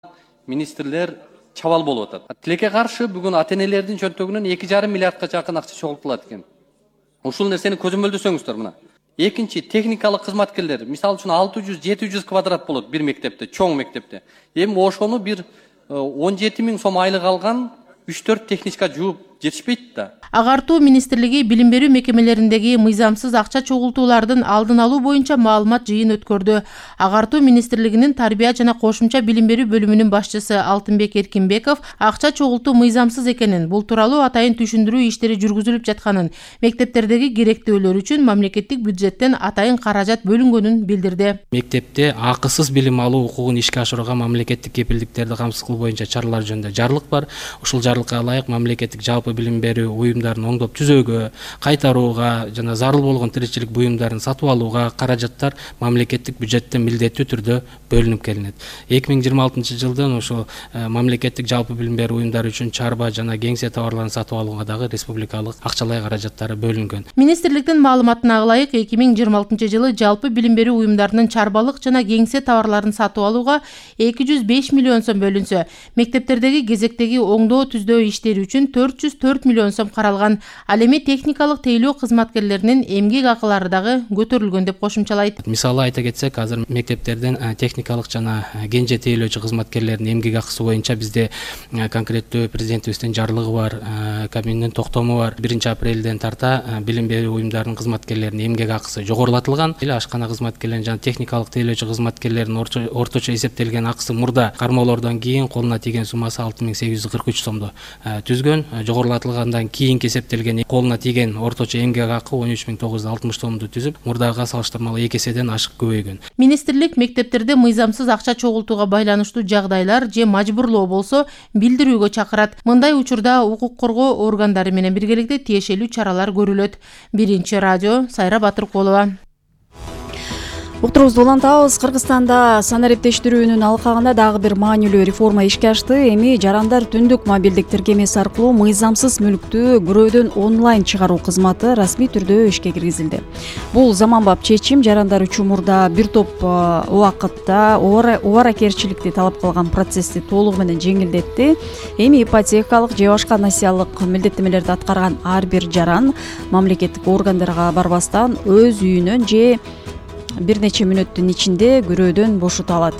министрлер чабал болуп атат. Тилекке каршы бүгүн ата-энелердин чөнтөгүнөн 2,5 миллиардка жакын акча чогултулат экен. Ушул нерсени көзөмөлдөсөңүздөр мына. Экинчи техникалык кызматкерлер, мисалы үчүн 600-700 квадрат болот бир мектепте, чоң мектепте. Эми ошону бир 17 000 сом айлык алган 3-4 техничка жууп жетишпейт да. Агартуу министрлиги билим берүү мекемелериндеги мыйзамсыз акча чогултуулардын алдын алуу боюнча маалымат жыйын өткөрдү. Агартуу министрлигинин тарбия жана кошумча билим берүү бөлүмүнүн башчысы Алтынбек Эркинбеков акча чогултуу мыйзамсыз экенин, бул тууралуу атайын түшүндүрүү иштери жүргүзүлүп жатканын, мектептердеги керектөөлөр үчүн мамлекеттик бюджеттен атайын каражат бөлүнгөнүн билдирди. Мектепте акысыз билим алуу укугун ишке ашырууга мамлекеттик кепилдиктерди камсыз кылуу боюнча чаралар жөнүндө жарлык бар. Ушул жарлыкка ылайык мамлекеттик жалпы билим берүү уюмдарын оңдоп түзөөгө, кайтарууга жана зарыл болгон тиричилик буюмдарын сатып алууга каражаттар мамлекеттик бюджеттен милдеттүү түрдө бөлүнүп келинет. 2026 жылдан ошо мамлекеттик жалпы билим берүү уюмдары үчүн чарба жана кеңсе товарларын сатып алууга дагы республикалык акчалай каражаттары бөлүнгөн. Министрликтин маалыматына ылайык 2026 жылы жалпы билим берүү уюмдарынын чарбалык жана кеңсе товарларын сатып алууга 205 миллион сом бөлүнсө, мектептердеги кезектеги оңдоо түздөө иштери үчүн 404 миллион сом каралган. Ал эми техникалык тейлөө кызматкерлеринин эмгек акылары дагы көтөрүлгөн деп кошумчалайт. Мисалы айта кетсек, азыр мектептерден техникалык жана кенже тейлөөчү кызматкерлердин эмгек акысы боюнча бизде конкреттүү президентибиздин жарлыгы бар, Кабминдин токтому бар. 1 апрелден тарта билим берүү уюмдарынын кызматкерлеринин эмгек акысы жогорулатылган. Ашкана кызматкерлеринин жана техникалык тейлөөчү кызматкерлеринин орточо эсептелген акысы мурда кармоолордон кийин колуна тийген суммасы 6843 сомду түзгөн. Жогорулатылгандан кийинки эсептелген колуна тийген орточо эмгек акы 13960 сомду түзүп, мурдага салыштырмалуу 2 эседен ашык көбөйгөн. Министрлик мектептерде мыйзамсыз акча чогултууга байланыштуу жагдайлар же мажбурлоо болсо билдирүүгө чакырат. Мындай учурда укук коргоо органдары менен биргеликте тиешелүү чаралар көрүлөт. Биринчи радио, Сайра Батыркулова. Уктурубузду улантабыз. Кыргызстанда санариптештирүүнүн алкагында дагы бир маанилүү реформа ишке ашты. Эми жарандар түндүк мобилдик тиркемеси аркылуу мыйзамсыз мүлктү күрөөдөн онлайн чыгаруу кызматы расмий түрдө ишке киргизилди. Бул заманбап чечим жарандар үчүн мурда бир топ убакытта убаракерчиликти талап кылган процессти толугу менен жеңилдетти. Эми ипотекалык же башка насиялык милдеттенмелерди аткарган ар бир жаран мамлекеттик органдарга барбастан өз үйүнөн же бир нече мүнөттүн ичинде күрөөдөн бошото алат.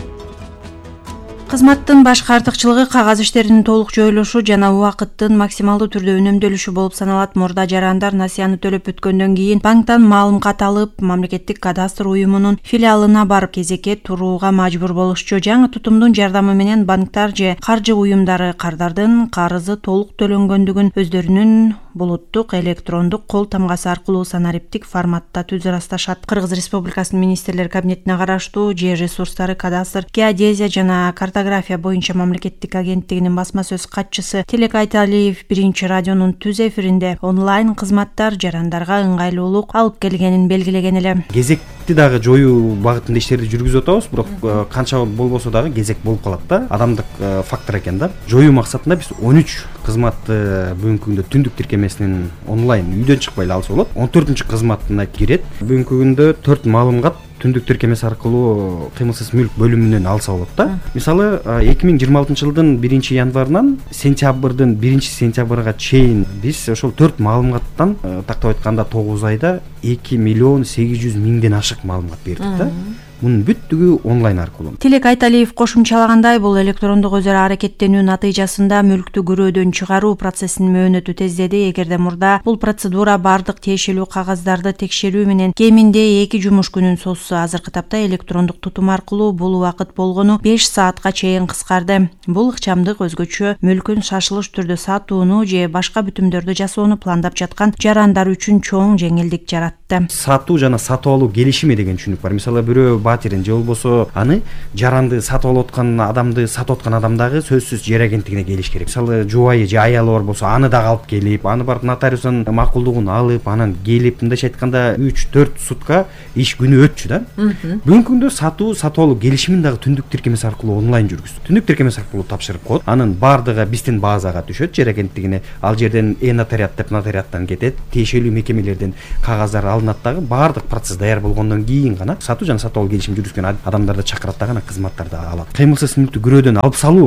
Кызматтын башкы артыкчылыгы кагаз иштеринин толук жоюлушу жана убакыттын максималдуу түрдө үнөмдөлүшү болуп саналат. Мурда жарандар насыяны төлөп бүткөндөн кийин банктан маалым кат алып, мамлекеттик кадастр уюмунун филиалына барып кезекке турууга мажбур болушчу. Жаңы тутумдун жардамы менен банктар же каржы уюмдары кардардын карызы толук төлөнгөндүгүн өздөрүнүн булуттук электрондук кол тамгасы аркылуу санариптик форматта түзө ырасташат. Кыргыз Республикасынын министрлер кабинетине караштуу жер ресурстары, кадастр, геодезия жана картография боюнча мамлекеттик агенттигинин басма сөз катчысы Тилек Айталиев биринчи радионун түз эфиринде онлайн кызматтар жарандарга ыңгайлуулук алып келгенин белгилеген эле. Кезекти дагы жоюу багытында иштерди жүргүзүп атабыз, бирок канча болбосо дагы кезек болуп калат да. Адамдык фактор экен да. Жоюу максатында биз 13 кызматты бүгүнкү күндө түндүк тиркемесинин онлайн үйдөн чыкпай эле алса болот. 14 кызматына кирет. Бүгүнкү күндө 4 маалымат түндүк тиркемеси аркылуу кыймылсыз мүлк бөлүмүнөн алса болот да. Мисалы 2026 жылдын 1 январынан сентябрдын 1 сентябрга чейин биз ошол 4 маалыматтан тактап айтканда 9 айда 2 миллион 800 миңден ашык маалымат бердик да. Мунун бүттүгү онлайн аркылуу. Тилек Айталиев кошумчалагандай, бул электрондук өз ара аракеттенүү натыйжасында мүлктү күрөөдөн чыгаруу процессинин мөөнөтү тездеди. Эгерде мурда бул процедура бардык тиешелүү кагаздарды текшерүү менен кеминде 2 жумуш күнүн созсо, азыркы тапта электрондук тутум аркылуу бул убакыт болгону 5 саатка чейин кыскарды. Бул ыкчамдык өзгөчө мүлкүн шашылыш түрдө сатууну же башка бүтүмдөрдү жасоону пландап жаткан жарандар үчүн чоң жеңилдик жаратты. Сатуу жана сатып алуу келишими деген түшүнүк бар. Мисалы бирөө батирин же болбосо аны жаранды сатып алып аткан адамды сатып аткан адам дагы сөзсүз жер агенттигине келиш керек. Мисалы жубайы же аялы бар болсо аны дагы алып келип, аны барып нотариустан макулдугун алып, анан келип, мындайча айтканда 3-4 сутка иш күнү өтчү да. Бүгүнкү күндө сатып алуу келишимин дагы түндүк тиркемеси аркылуу онлайн жүргүздүк. Түндүк тиркемеси аркылуу тапшырып коет. Анын бардыгы биздин базага түшөт, жер агенттигине. Ал жерден нотариат деп нотариаттан кетет, тиешелүү мекемелерден кагаздар алынат дагы. Бардык процесс даяр болгондон кийин гана сатуу жана сатып алуу келишим жүргүзгөн адамдарды чакырат дагы кызматтарды алат. Кыймылсыз мүлктү күрөөдөн алып салуу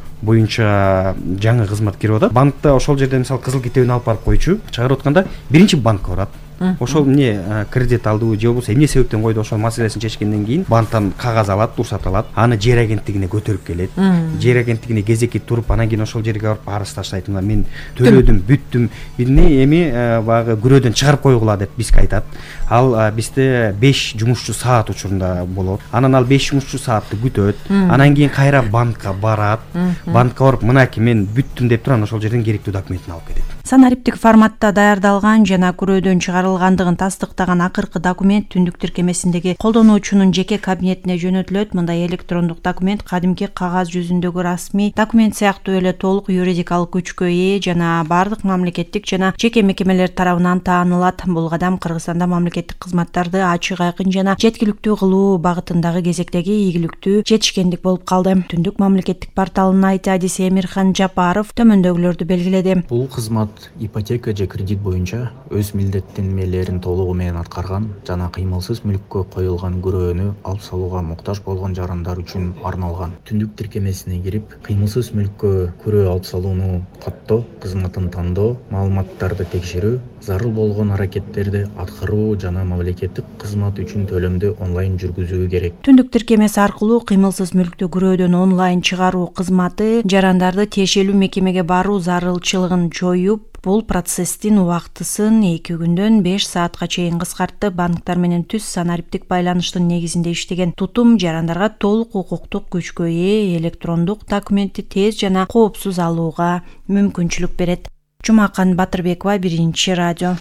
боюнча жаңы кызмат кирип атат. Банкта ошол жерде мисалы кызыл китебин алып барып койчу, чыгарып атканда биринчи банкка барат. Ошол эмне кредит алдыбы же болбосо эмне себептен койду, ошол маселесин чечкенден кийин банктан кагаз алат, уруксат алат, аны жер агенттигине көтөрүп келет. Жер агенттигине кезекке туруп, анан кийин ошол жерге барып арыз таштайт. Мына мен төлөдүм, бүттүм, эми баягы күрөөдөн чыгарып койгула деп бизге айтат. Ал бизде 5 жумушчу саат учурунда болот. Анан ал 5 жумушчу саатты күтөт. Анан кийин кайра банкка барат. Банкка барып, мынакей мен бүттүм деп туран ошол жерден керектүү документин алып кетет. Санариптик форматта даярдалган жана күрөөдөн чыгарылгандыгын тастыктаган акыркы документ түндүк тиркемесиндеги колдонуучунун жеке кабинетине жөнөтүлөт. Мындай электрондук документ кадимки кагаз жүзүндөгү расмий документ сыяктуу эле толук юридикалык күчкө ээ жана бардык мамлекеттик жана жеке мекемелер тарабынан таанылат. Бул кадам Кыргызстанда мамлекеттик кызматтарды ачык, айкын жана жеткиликтүү кылуу багытындагы кезектеги ийгиликтүү жетишкендик болуп калды. Түндүк мамлекеттик порталынын айти адиси Эмирхан Жапаров төмөндөгүлөрдү белгиледи. Бул кызмат ипотека же кредит боюнча өз милдеттенмелерин толугу менен аткарган жана кыймылсыз мүлккө коюлган күрөөнү алып салууга муктаж болгон жарандар үчүн арналган. Түндүк тиркемесине кирип, кыймылсыз мүлккө күрөө алып салууну каттоо, кызматын тандоо, маалыматтарды текшерүү, зарыл болгон аракеттерди аткаруу жана мамлекеттик кызмат үчүн төлөмдү онлайн жүргүзүү керек. Түндүк тиркемеси аркылуу кыймылсыз мүлктү күрөөдөн онлайн чыгаруу кызматы жарандарды тиешелүү мекемеге баруу зарылчылыгын жоюп, бул процесстин убактысын 2 күндөн 5 саатка чейин кыскартты. Банктар менен түз санариптик байланыштын негизинде иштеген тутум жарандарга толук укуктук күчкө ээ электрондук документти тез жана коопсуз алууга мүмкүнчүлүк берет. Жумакан Батырбекова, Биринчи радио.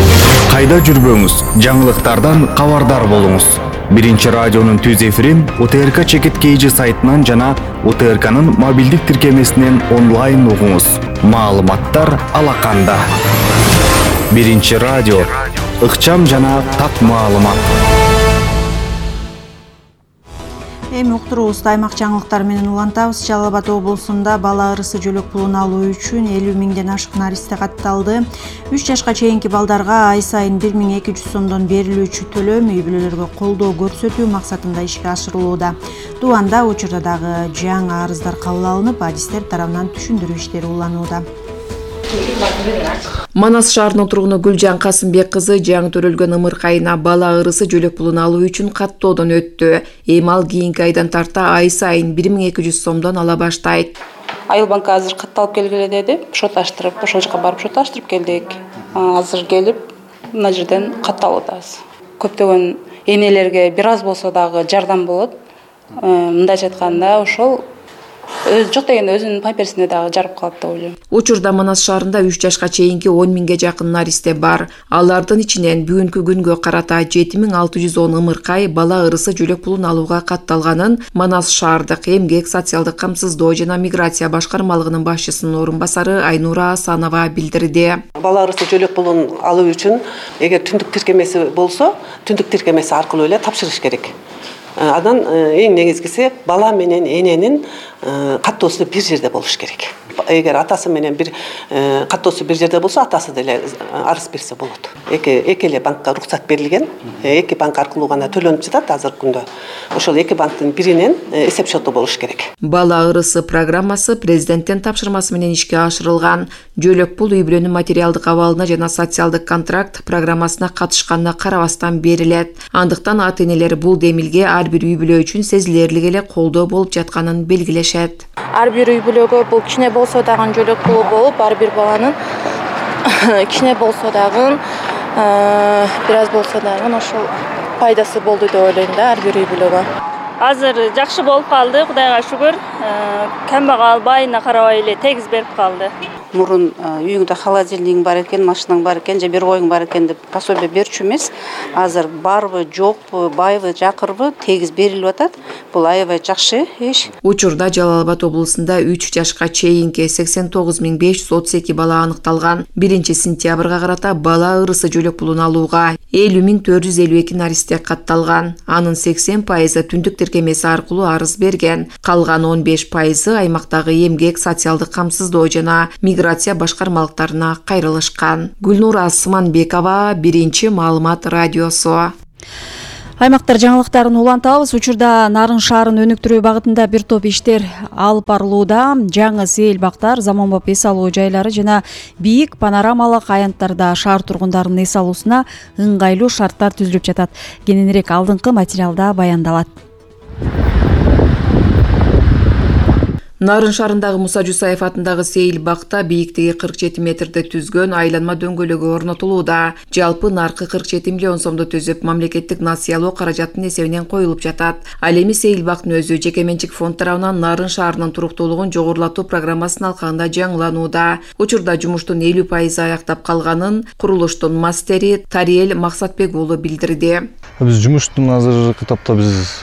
Кайда жүрбөңүз, жаңылыктардан кабардар болуңуз. Биринчи радионун түз эфирин УТРК Чекит KG сайтынан жана УТРКнын мобилдик тиркемесинен онлайн угуңуз. Маалыматтар алаканда. Биринчи радио, ыкчам жана так маалымат. Эми уктуруубузду аймак жаңылыктары менен улантабыз. Жалал Абад облусунда бала ырысы жөлөк пулун алуу үчүн 50 миңден ашык наристе катталды. 3 жашка чейинки балдарга ай сайын 1200 сомдон берилүүчү төлөм үй бүлөлөргө колдоо көрсөтүү максатында ишке ашырылууда. Дубанда учурда дагы жаңы арыздар кабыл алынып, адистер тарабынан түшүндүрүү иштери уланууда. Манас шаарынын тургуну Гүлжан Касымбек кызы жаңы төрөлгөн ымыркайына бала ырысы жөлөк пулун алуу үчүн каттоодон өттү. Эми ал кийинки айдан тарта ай сайын 1200 сомдон ала баштайт. Айыл банкка азыр катталып келгиле деди. Шот аштырып, ошол жака барып шот аштырып келдик. Азыр келип, мына жерден катталып атабыз. Көптөгөн энелерге бир аз болсо дагы жардам болот. Мындайча айтканда, ошол жок дегенде өзүнүн памперсине дагы жарып калат деп ойлойм. Учурда Манас шаарында 3 жашка чейинки 10 миңге жакын наристе бар. Алардын ичинен бүгүнкү күнгө карата 7610 ымыркай бала ырысы жөлөк пулун алууга катталганын Манас шаардык эмгек, социалдык камсыздоо жана миграция башкармалыгынын башчысынын орун басары Айнура Асанова билдирди. Бала ырысы жөлөк пулун алуу үчүн эгер түндүк тиркемеси болсо, түндүк тиркемеси аркылуу эле тапшырыш керек. Анан эң негизгиси бала менен эненин каттоосу бир жерде болуш керек. Эгер атасы менен бир каттоосу бир жерде болсо, атасы деле арыз берсе болот. Эки эле банкка уруксат берилген. Эки банк аркылуу гана төлөнүп жатат азыркы күндө. Ошол эки банктын биринен эсеп счету болуш керек. Бала ырысы программасы президенттин тапшырмасы менен ишке ашырылган. Жөлөк пул үй бүлөнүн материалдык абалына жана социалдык контракт программасына катышканына карабастан берилет. Андыктан ата-энелер бул демилге ар бир үй бүлө үчүн сезилерлик эле колдоо болуп жатканын белгилешет. Ар бир үй бүлөгө бул кичине болсо дагы жөлөк пулу болуп, ар бир баланын кичине болсо дагы бир аз болсо дагы ошол пайдасы болду деп ойлойм да ар бир үй бүлөгө. Азыр жакшы болуп калды, Кудайга шүгүр. Камбагал байына карабай эле тегиз берип калды. Мурун үйүңдө холодильник бар экен, машинаң бар экен, же бир коюң бар экен деп пособие берчү эмес. Азыр барбы, жокпу, байбы, жакырбы тегиз берилип атат. Бул аябай жакшы иш. Учурда Жалал Абад облусунда 3 жашка чейинки 89532 бала аныкталган. 1-сентябрга карата бала ырысы жөлөк пулун алууга 50452 наристе катталган. Анын 80% түндүк тиркемеси аркылуу арыз берген. Калган 15% аймактагы эмгек, социалдык камсыздоо жана миграция башкармалыктарына кайрылышкан. Гүлнура Асманбекова, Биринчи маалымат радиосу. Аймактар жаңылыктарын улантабыз. Учурда Нарын шаарын өнүктүрүү багытында бир топ иштер алып барылууда. Жаңы сейил бактар, заманбап эс алуу жайлары жана бийик панорамалык аянттарда шаар тургундарынын эс алуусуна ыңгайлуу шарттар түзүлүп жатат. Кененирээк алдыңкы материалда баяндалат. Нарын шаарындагы Муса Жусаев атындагы сейил бакта бийиктиги 47 метрди түзгөн айланма дөңгөлөгү орнотулууда. Жалпы наркы 47 миллион сомду түзүп, мамлекеттик насыялоо каражатынын эсебинен коюлуп жатат. Ал эми сейил бактын өзү жеке менчик фонд тарабынан Нарын шаарынын туруктуулугун жогорулатуу программасынын алкагында жаңыланууда. Учурда жумуштун 50% аяктап калганын курулуштун мастери Тариел Максатбек уулу билдирди. Биз жумуштун азыркы этапта биз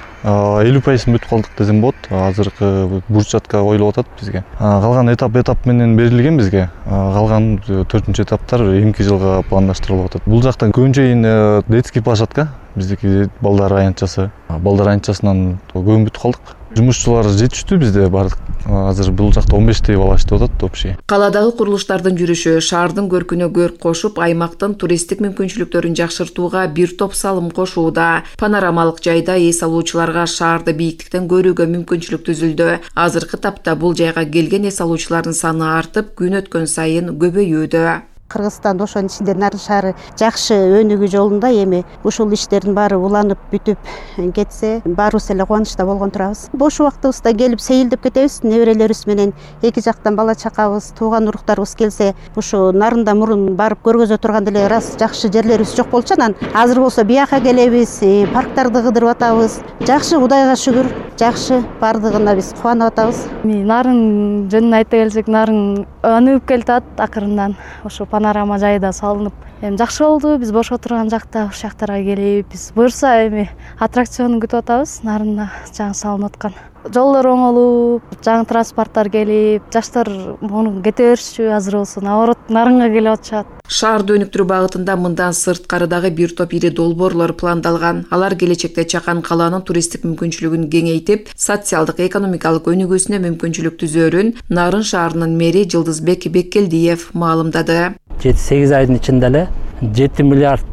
50% бүтүп калдык десем болот. Азыркы бурчатка коюлуп атат бизге. Калган этап менен берилген бизге. Калган 4-чү этаптар эмки жылга пландаштырылып атат. Бул жакта көбүнчө детский площадка, биздики балдар аянтчасы. Балдар аянтчасынан көбүн бүтүп калдык. Жумушчулар жетиштүү бизде бардык. Азыр бул жакта 15 бала иштеп атат общий. Каладагы курулуштардын жүрүшү шаардын көркүнө көрк кошуп, аймактын туристтик мүмкүнчүлүктөрүн жакшыртууга бир топ салым кошууда. Панорамалык жайда эс алуучуларга шаарды бийиктиктен көрүүгө мүмкүнчүлүк түзүлдү. Азыркы тапта бул жайга келген эс алуучулардын саны артып, күн өткөн сайын көбөйүүдө. Кыргызстан ошонун ичинде Нарын шаары жакшы өнүгүү жолунда. Эми ушул иштердин баары уланып бүтүп кетсе, баарыбыз эле кубанычта болгон турабыз. Бош убактыбызда келип сейилдеп кетебиз. Неберелерибиз менен эки жактан бала чакабыз, тууган уруктарыбыз келсе, ушу Нарында мурун барып көргөзө турган деле рас жакшы жерлерибиз жок болчу. Анан азыр болсо бияка келебиз, парктарды кыдырып атабыз. Жакшы, Кудайга шүгүр, жакшы, бардыгына биз кубанып атабыз. Нарын жөнүндө айта келсек, Нарын өнүгүп келатат акырындан. Ошо панорама жайда салынып, эми жакшы болду. Биз бош отурган жакта уш жактарга келип, биз буюрса эми аттракцион күтүп атабыз. Нарында жаңы салынып аткан. Жолдор оңолуп, жаңы транспорттор келип, жаштар муну кете беришчү. Азыр болсо наоборот Нарынга келип атышат. Шаарды өнүктүрүү багытында мындан сырткары дагы бир топ ири долбоорлор пландалган. Алар келечекте чакан калаанын туристтик мүмкүнчүлүгүн кеңейтип, социалдык экономикалык өнүгүүсүнө мүмкүнчүлүк түзөөрүн Нарын шаарынын мэри Жылдызбек Беккелдиев маалымдады. 7-8 айдын ичинде эле 7 миллиард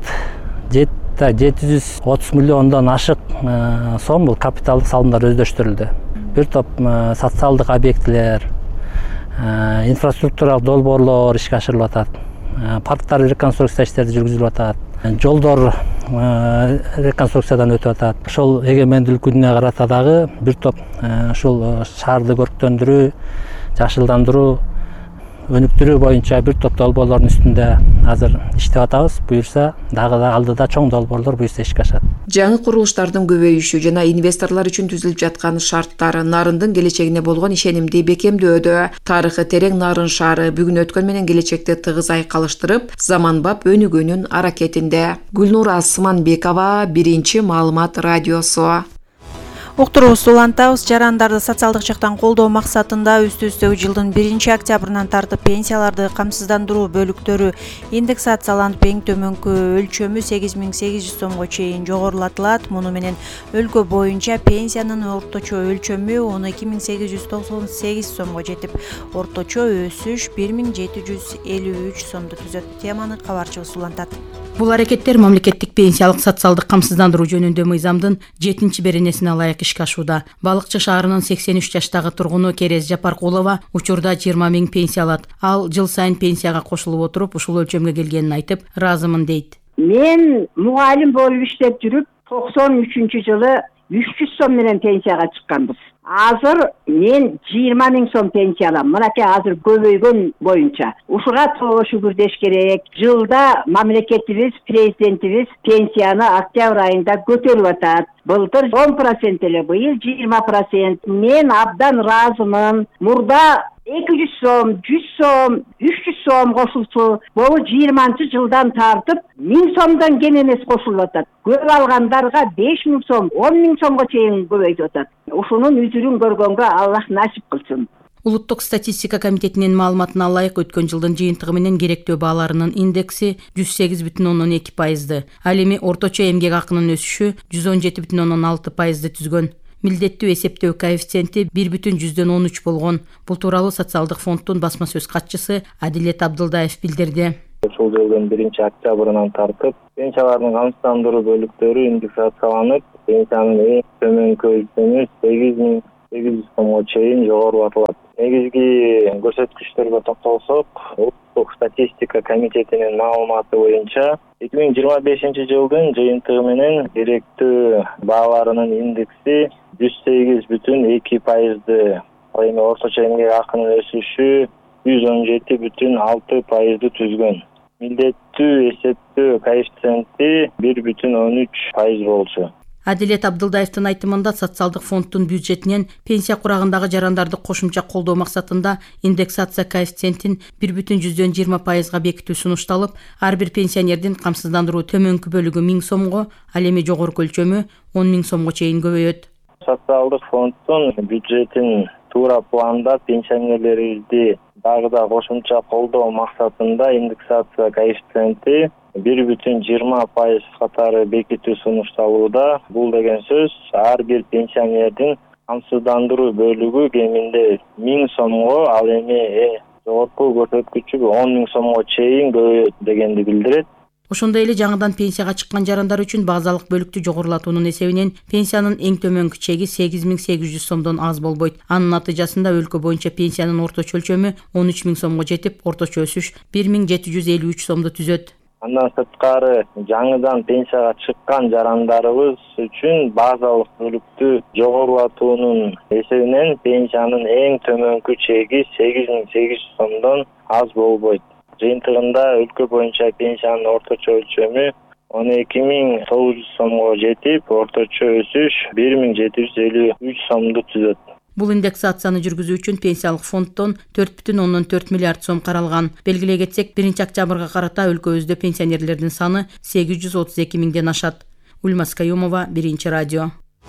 730 миллиондон ашык сом бул капиталдык салымдар өздөштүрүлдү. Бир топ социалдык объектилер, инфраструктуралык долбоорлор ишке ашырылып атат. Парктар реконструкция иштерди жүргүзүлүп атат. Жолдор реконструкциядан өтүп атат. Ошол эгемендүүлүк күнүнө карата дагы бир топ ушул шаарды көрктөндүрүү, жашылдандыруу, өнүктүрүү боюнча бир топ долбоорлордун үстүндө азыр иштеп атабыз. Буюрса дагы да алдыда чоң долбоорлор буюрса ишке ашат. Жаңы курулуштардын көбөйүшү жана инвесторлор үчүн түзүлүп жаткан шарттар Нарындын келечегине болгон ишенимди бекемдөөдө. Тарыхы терең Нарын шаары бүгүн өткөн менен келечекти тыгыз айкалыштырып, заманбап өнүгүүнүн аракетинде. Гүлнура Асманбекова, Биринчи маалымат радиосу. Уктуруубузду улантабыз. Жарандарды социалдык жактан колдоо максатында үстү-үстөгү жылдын 1-октябрынан тартып пенсияларды камсыздандыруу бөлүктөрү индексацияланып, эң төмөнкү өлчөмү 8800 сомго чейин жогорулатылат. Муну менен өлкө боюнча пенсиянын орточо өлчөмү 12898 сомго жетип, орточо өсүш 1753 сомду түзөт. Теманы кабарчыбыз улантат. Бул аракеттер мамлекеттик пенсиялык социалдык камсыздандыруу жөнүндө мыйзамдын 7-беренесине ылайык ишке ашууда. Балыкчы шаарынын 83 жаштагы тургуну Керез Жапаркулова учурда 20 000 пенсия алат. Ал жыл сайын пенсияга кошулуп отуруп, ушул өлчөмгө келгенин айтып, ыраазымын дейт. Мен мугалим болуп иштеп жүрүп, 93-жылы 300 сом менен пенсияга чыкканбыз. Азыр мен 20 000 сом пенсия алам. Мынакей азыр көбөйгөн боюнча. Ушуга тоого шүгүр деш керек. Жылда мамлекетибиз, президентибиз пенсияны октябрь айында көтөрүп атат. Былтыр 10% эле, быйыл 20%. Мен абдан ыраазымын. Мурда 200 сом, 100 сом, 300 сом кошулчу. Бул 20-жылдан тартып 1000 сомдон кем эмес кошулуп атат. Көп алгандарга 5000 сом, 10 000 сомго чейин көбөйтүп атат. Ушунун үзүрүн көргөнгө Аллах насип кылсын. Улуттук статистика комитетинин маалыматына ылайык өткөн жылдын жыйынтыгы менен керектөө бааларынын индекси 108,2%. Ал эми орточо эмгек акынын өсүшү 117,6%ды түзгөн. Милдеттүү эсептөө коэффициенти 1,13 болгон. Бул тууралуу социалдык фонддун басма сөз катчысы Адилет Абдылдаев билдирди. Ушул жылдын 1-октябрынан тартып пенсиялардын камсыздандыруу бөлүктөрү индексацияланып, пенсиянын эң төмөнкү өлчөмү 8800 сомго чейин жогорулатылат. Негизги көрсөткүчтөргө токтолсок, Улуттук статистика комитетинин маалыматы боюнча 2025 жылдын жыйынтыгы менен керектүү бааларынын индекси 108,2%, ал эми орточо эмгек акынын өсүшү 117,6%ды түзгөн. Милдеттүү эсептөө коэффициенти 1,13% болчу. Адилет Абдылдаевдин айтымында социалдык фонддун бюджетинен пенсия курагындагы жарандарды кошумча колдоо максатында индексация коэффициентин 1,20%га бекитүү сунушталып, ар бир пенсионердин камсыздандыруу төмөнкү бөлүгү 1000 сомго, ал эми жогорку өлчөмү 10 000 сомго чейин көбөйөт. Социалдык фонддун бюджетин туура планда пенсионерлерибизди дагы да кошумча колдоо максатында индексация коэффициенти 1,20% катары бекитүү сунушталууда. Бул деген сөз ар бир пенсионердин камсыздандыруу бөлүгү кеминде 1000 сомго, ал эми жогорку көрсөткүчү 10 000 сомго чейин көбөйөт дегенди билдирет. Ошондой эле жаңыдан пенсияга чыккан жарандар үчүн базалык бөлүктү жогорулатуунун эсебинен пенсиянын эң төмөнкү чеги 8800 сомдон аз болбойт. Анын натыйжасында өлкө боюнча пенсиянын орточо өлчөмү 13 000 сомго жетип, орточо өсүш 1753 сомду түзөт. Андан сырткары жаңыдан пенсияга чыккан жарандарыбыз үчүн базалык бөлүктү жогорулатуунун эсебинен пенсиянын эң төмөнкү чеги 8800 сомдон аз болбойт. Жыйынтыгында өлкө боюнча пенсиянын орточо өлчөмү 12900 сомго жетип, орточо өсүш 1753 сомду түзөт. Бул индексацияны жүргүзүү үчүн пенсиялык фонддон 4,4 миллиард сом каралган. Белгилей кетсек, 1-октябрга карата өлкөбүздө пенсионерлердин саны 832 миңден ашат. Ульмас Каюмова, 1-радио.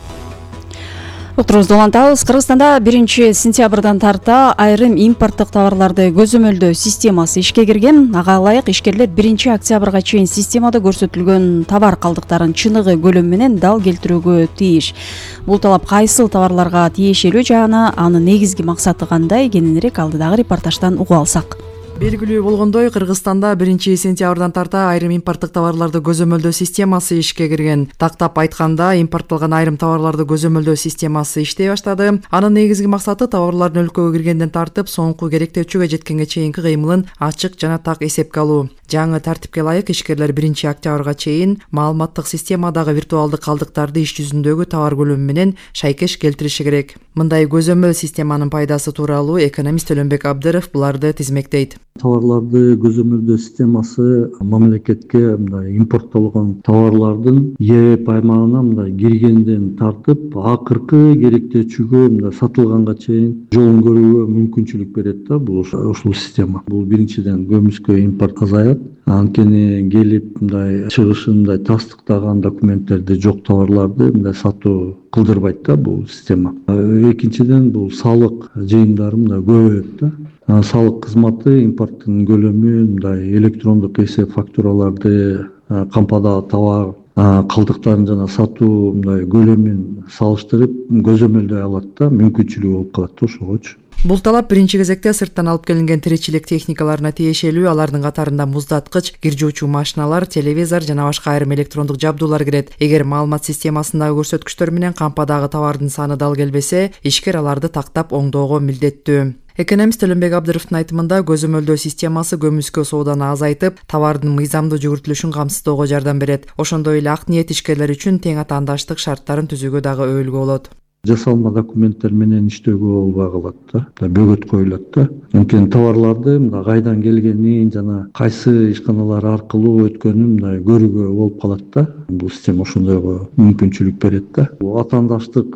Уктурубузду улантабыз. Кыргызстанда 1-сентябрдан тарта айрым импорттук товарларды көзөмөлдөө системасы ишке кирген. Ага ылайык ишкерлер 1-октябрга чейин системада көрсөтүлгөн товар калдыктарын чыныгы көлөм менен дал келтирүүгө тийиш. Бул талап кайсыл товарларга тиешелүү жана анын негизги максаты кандай? Кененирээк алдыдагы репортаждан угуп алсак. Белгилүү болгондой, Кыргызстанда 1-сентябрдан тарта айрым импорттук товарларды көзөмөлдөө системасы ишке кирген. Тактап айтканда, импорттолгон айрым товарларды көзөмөлдөө системасы иштей баштады. Анын негизги максаты товарлардын өлкөгө киргенден тартып, соңку керектөөчүгө жеткенге чейинки кыймылын ачык жана так эсепке алуу. Жаңы тартипке ылайык ишкерлер 1-октябрга чейин маалыматтык системадагы виртуалдык калдыктарды иш жүзүндөгү товар көлөмү менен шайкеш келтириши керек. Мындай көзөмөл системанын пайдасы тууралуу экономист Төлөнбек Абдыров буларды тизмектейт. Товарларды көзөмөлдөө системасы мамлекетке импорттолгон товарлардын ЕЭП аймагына киргенден тартып, акыркы керектөөчүгө сатылганга чейин жолун көрүүгө мүмкүнчүлүк берет да бул ушул система. Бул биринчиден көмүскө импорт азаят. Анткени келип чыгышында тастыктаган документтерде жок товарларды сатуу кылдырбайт да бул система. Экинчиден бул салык жыйымдары көбөйөт да. Салык кызматы импорттун көлөмү электрондук эсеп фактураларды кампадагы товар калдыктарын жана сатуу көлөмүн салыштырып көзөмөлдөй алат да, мүмкүнчүлүгү болуп калат да ошогочу. Бул талап биринчи кезекте сырттан алып келинген тиричилик техникаларына тиешелүү. Алардын катарында муздаткыч, кир жуучу машиналар, телевизор жана башка айрым электрондук жабдуулар кирет. Эгер маалымат системасындагы көрсөткүчтөр менен кампадагы товардын саны дал келбесе, ишкер аларды тактап оңдоого милдеттүү. Экономист Төлөнбек Абдыровдун айтымында көзөмөлдөө системасы көмүскө сооданы азайтып, товардын мыйзамдуу жүгүртүлүшүн камсыздоого жардам берет. Ошондой эле ак ниет ишкерлер үчүн тең атаандаштык шарттарын түзүүгө дагы өбөлгө болот. Жасалма документтер менен иштөөгө болбой калат да, бөгөт коюлат да. Анткени товарларды кайдан келгенин жана кайсы ишканалар аркылуу өткөнүн көрүүгө болуп калат да. Бул система ошондойго мүмкүнчүлүк берет да. Атаандаштык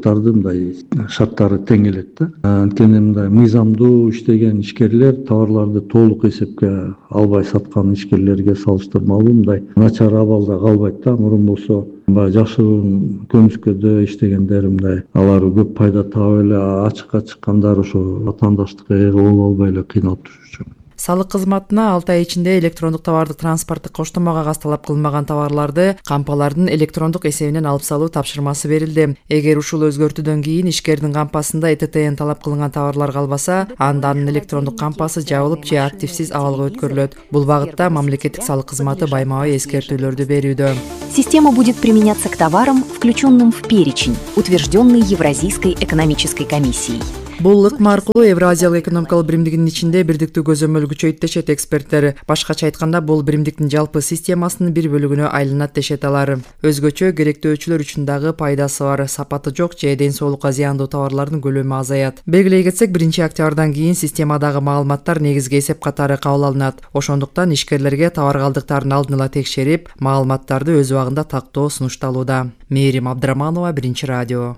шарттары тең келет да. Анткени мыйзамдуу иштеген ишкерлер товарларды толук эсепке албай саткан ишкерлерге салыштырмалуу начар абалда калбайт да. Мурун болсо жашыруун көмүскөдө иштегендер алар көп пайда таап эле ачыкка чыккандар ошо атаандаштыкка ээ боло албай эле кыйналып жүрчү. Салык кызматына 6 ай ичинде электрондук товардык транспорттук коштомо кагаз талап кылынбаган товарларды кампалардын электрондук эсебинен алып салуу тапшырмасы берилди. Эгер ушул өзгөртүүдөн кийин ишкердин кампасында ЭТТН талап кылынган товарлар калбаса, анда анын электрондук кампасы жабылып же активсиз абалга өткөрүлөт. Бул багытта мамлекеттик салык кызматы байма-бай эскертүүлөрдү берүүдө. Система будет применяться к товарам, включенным в перечень, утвержденный Евразийской экономической комиссией. Бул ыкма аркылуу Евразиялык экономикалык биримдигинин ичинде бирдиктүү көзөмөл күчөйт дешет эксперттер. Башкача айтканда, бул биримдиктин жалпы системасынын бир бөлүгүнө айланат дешет алар. Өзгөчө керектөөчүлөр үчүн дагы пайдасы бар, сапаты жок же ден соолукка зыяндуу товарлардын көлөмү азаят. Белгилей кетсек, 1-октябрдан кийин системадагы маалыматтар негизги эсеп катары кабыл алынат. Ошондуктан ишкерлерге товар калдыктарын алдын ала текшерип, маалыматтарды өз убагында тактоо сунушталууда. Мээрим Абдыраманова, 1-радио.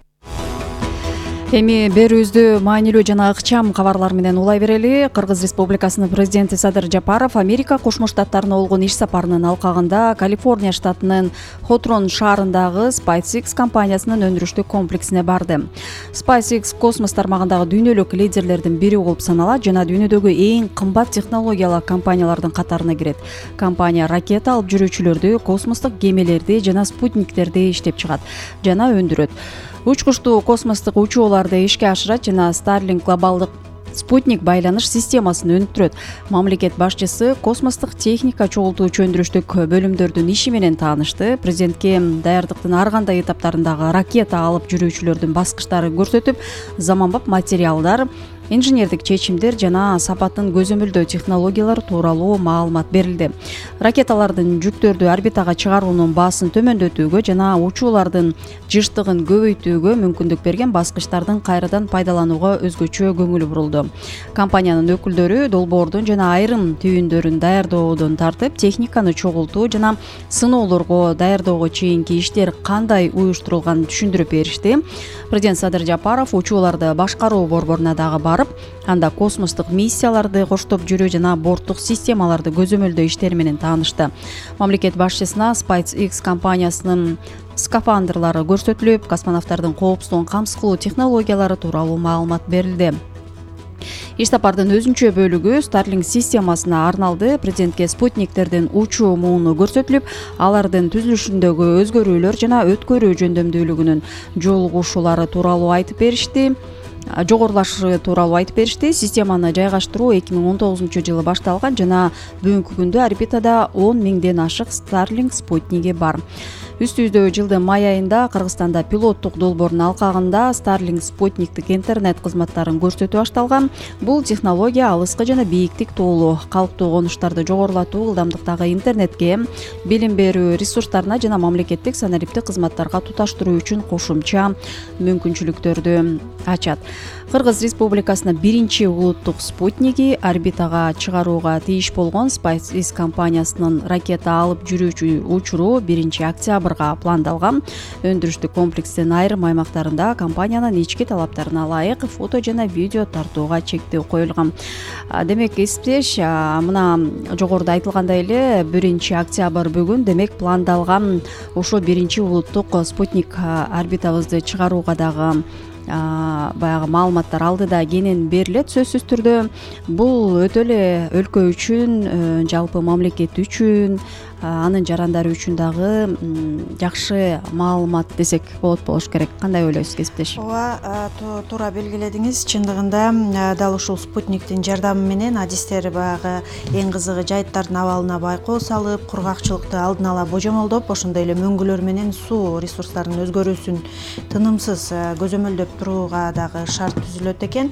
Эми берүүбүздү маанилүү жана ыкчам кабарлар менен улай берели. Кыргыз Республикасынын президенти Садыр Жапаров Америка Кошмо Штаттарына болгон иш сапарынын алкагында Калифорния штатынын Хотрон шаарындагы SpaceX компаниясынын өндүрүштүк комплексине барды. SpaceX космос тармагындагы дүйнөлүк лидерлердин бири болуп саналат жана дүйнөдөгү эң кымбат технологиялык компаниялардын катарына кирет. Компания ракета алып жүрүүчүлөрдү, космостук кемелерди жана спутниктерди иштеп чыгат жана өндүрөт. Учкучтуу космостук учууларды ишке ашырат жана Starlink глобалдык спутник байланыш системасын өнүктүрөт. Мамлекет башчысы космостук техника чогултуучу өндүрүштүк бөлүмдөрдүн иши менен таанышты. Президентке даярдыктын ар кандай этаптарындагы ракета алып жүрүүчүлөрдүн баскычтары көрсөтүп, заманбап материалдар, инженердик чечимдер жана сапатын көзөмөлдөө технологиялары тууралуу маалымат берилди. Ракеталардын жүктөрдү орбитага чыгаруунун баасын төмөндөтүүгө жана учуулардын жыштыгын көбөйтүүгө мүмкүндүк берген баскычтардын кайрадан пайдаланууга өзгөчө көңүл бурулду. Компаниянын өкүлдөрү долбоордун жана айрым түйүндөрүн даярдоодон тартып, техниканы чогултуу жана сыноолорго даярдоого чейинки иштер кандай уюштурулганын түшүндүрүп беришти. Президент Садыр Жапаров учууларды башкаруу борборуна дагы барып, анда космостук миссияларды коштоп жүрүү жана борттук системаларды көзөмөлдөө иштери менен таанышты. Мамлекет башчысына SpaceX компаниясынын скафандрлары көрсөтүлүп, космонавттардын коопсуздугун камсыз кылуу технологиялары тууралуу маалымат берилди. Иш сапардын өзүнчө бөлүгү Starlink системасына арналды. Президентке спутниктердин учуу мууну көрсөтүлүп, алардын түзүлүшүндөгү өзгөрүүлөр жана өткөрүү жөндөмдүүлүгүнүн жолугушуулары тууралуу айтып беришти. Жогорулашы тууралуу айтып беришти. Системаны жайгаштыруу 2019-жылы башталган жана бүгүнкү күндө орбитада 10 миңден ашык Starlink спутниги бар. Үстүбүздө жылдын май айында Кыргызстанда пилоттук долбоордун алкагында Starlink спутниктик интернет кызматтарын көрсөтүү башталган. Бул технология алыскы жана бийиктик тоолуу, калктуу конуштарды жогорулатуу, ылдамдыктагы интернетке, билим берүү ресурстарына жана мамлекеттик санариптик кызматтарга туташтыруу үчүн кошумча мүмкүнчүлүктөрдү ачат. Кыргыз Республикасынын биринчи улуттук спутниги орбитага чыгарууга тийиш болгон SpaceX компаниясынын ракета алып жүрүүчү учуру 1-октябрга пландалган. Өндүрүштүк комплекстин айрым аймактарында компаниянын ички талаптарына ылайык фото жана видео тартууга чектөө коюлган. Демек, эсептеш, мына жогоруда айтылгандай эле 1-октябрь бүгүн, демек пландалган ошо 1-улуттук спутник орбитабызды чыгарууга дагы баягы маалыматтар алдыда кенен берилет. Сөзсүз түрдө бул өтө эле өлкө үчүн, жалпы мамлекет үчүн, анын жарандары үчүн дагы жакшы маалымат десек болош керек. Кандай ойлойсуз, кесиптеш? Ооба, туура белгиледиңиз. Чындыгында дал ушул спутниктин жардамы менен адистер баягы эң кызыгы жайыттардын абалына байкоо салып, кургакчылыкты алдын ала божомолдоп, ошондой эле мөңгүлөр менен суу ресурстарынын өзгөрүүсүн тынымсыз көзөмөлдөп турууга дагы шарт түзүлөт экен.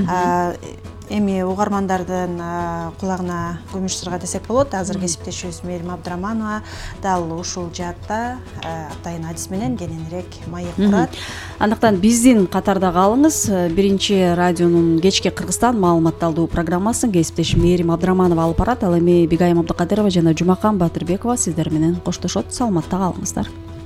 Эми угармандардын кулагына күмүш сырга десек болот. Азыр кесиптешибиз Мээрим Абдыраманова дал ушул жаатта атайын адис менен кененирээк маек курат. Андыктан биздин катарда калыңыз. 1-радионун кечки Кыргызстан маалыматталдуу программасын кесиптешим Мээрим Абдыраманова алып барат. Ал эми Бигайым Абдыкадырова жана Жумакан Батырбекова сиздер менен коштошот. Саламатта калыңыздар.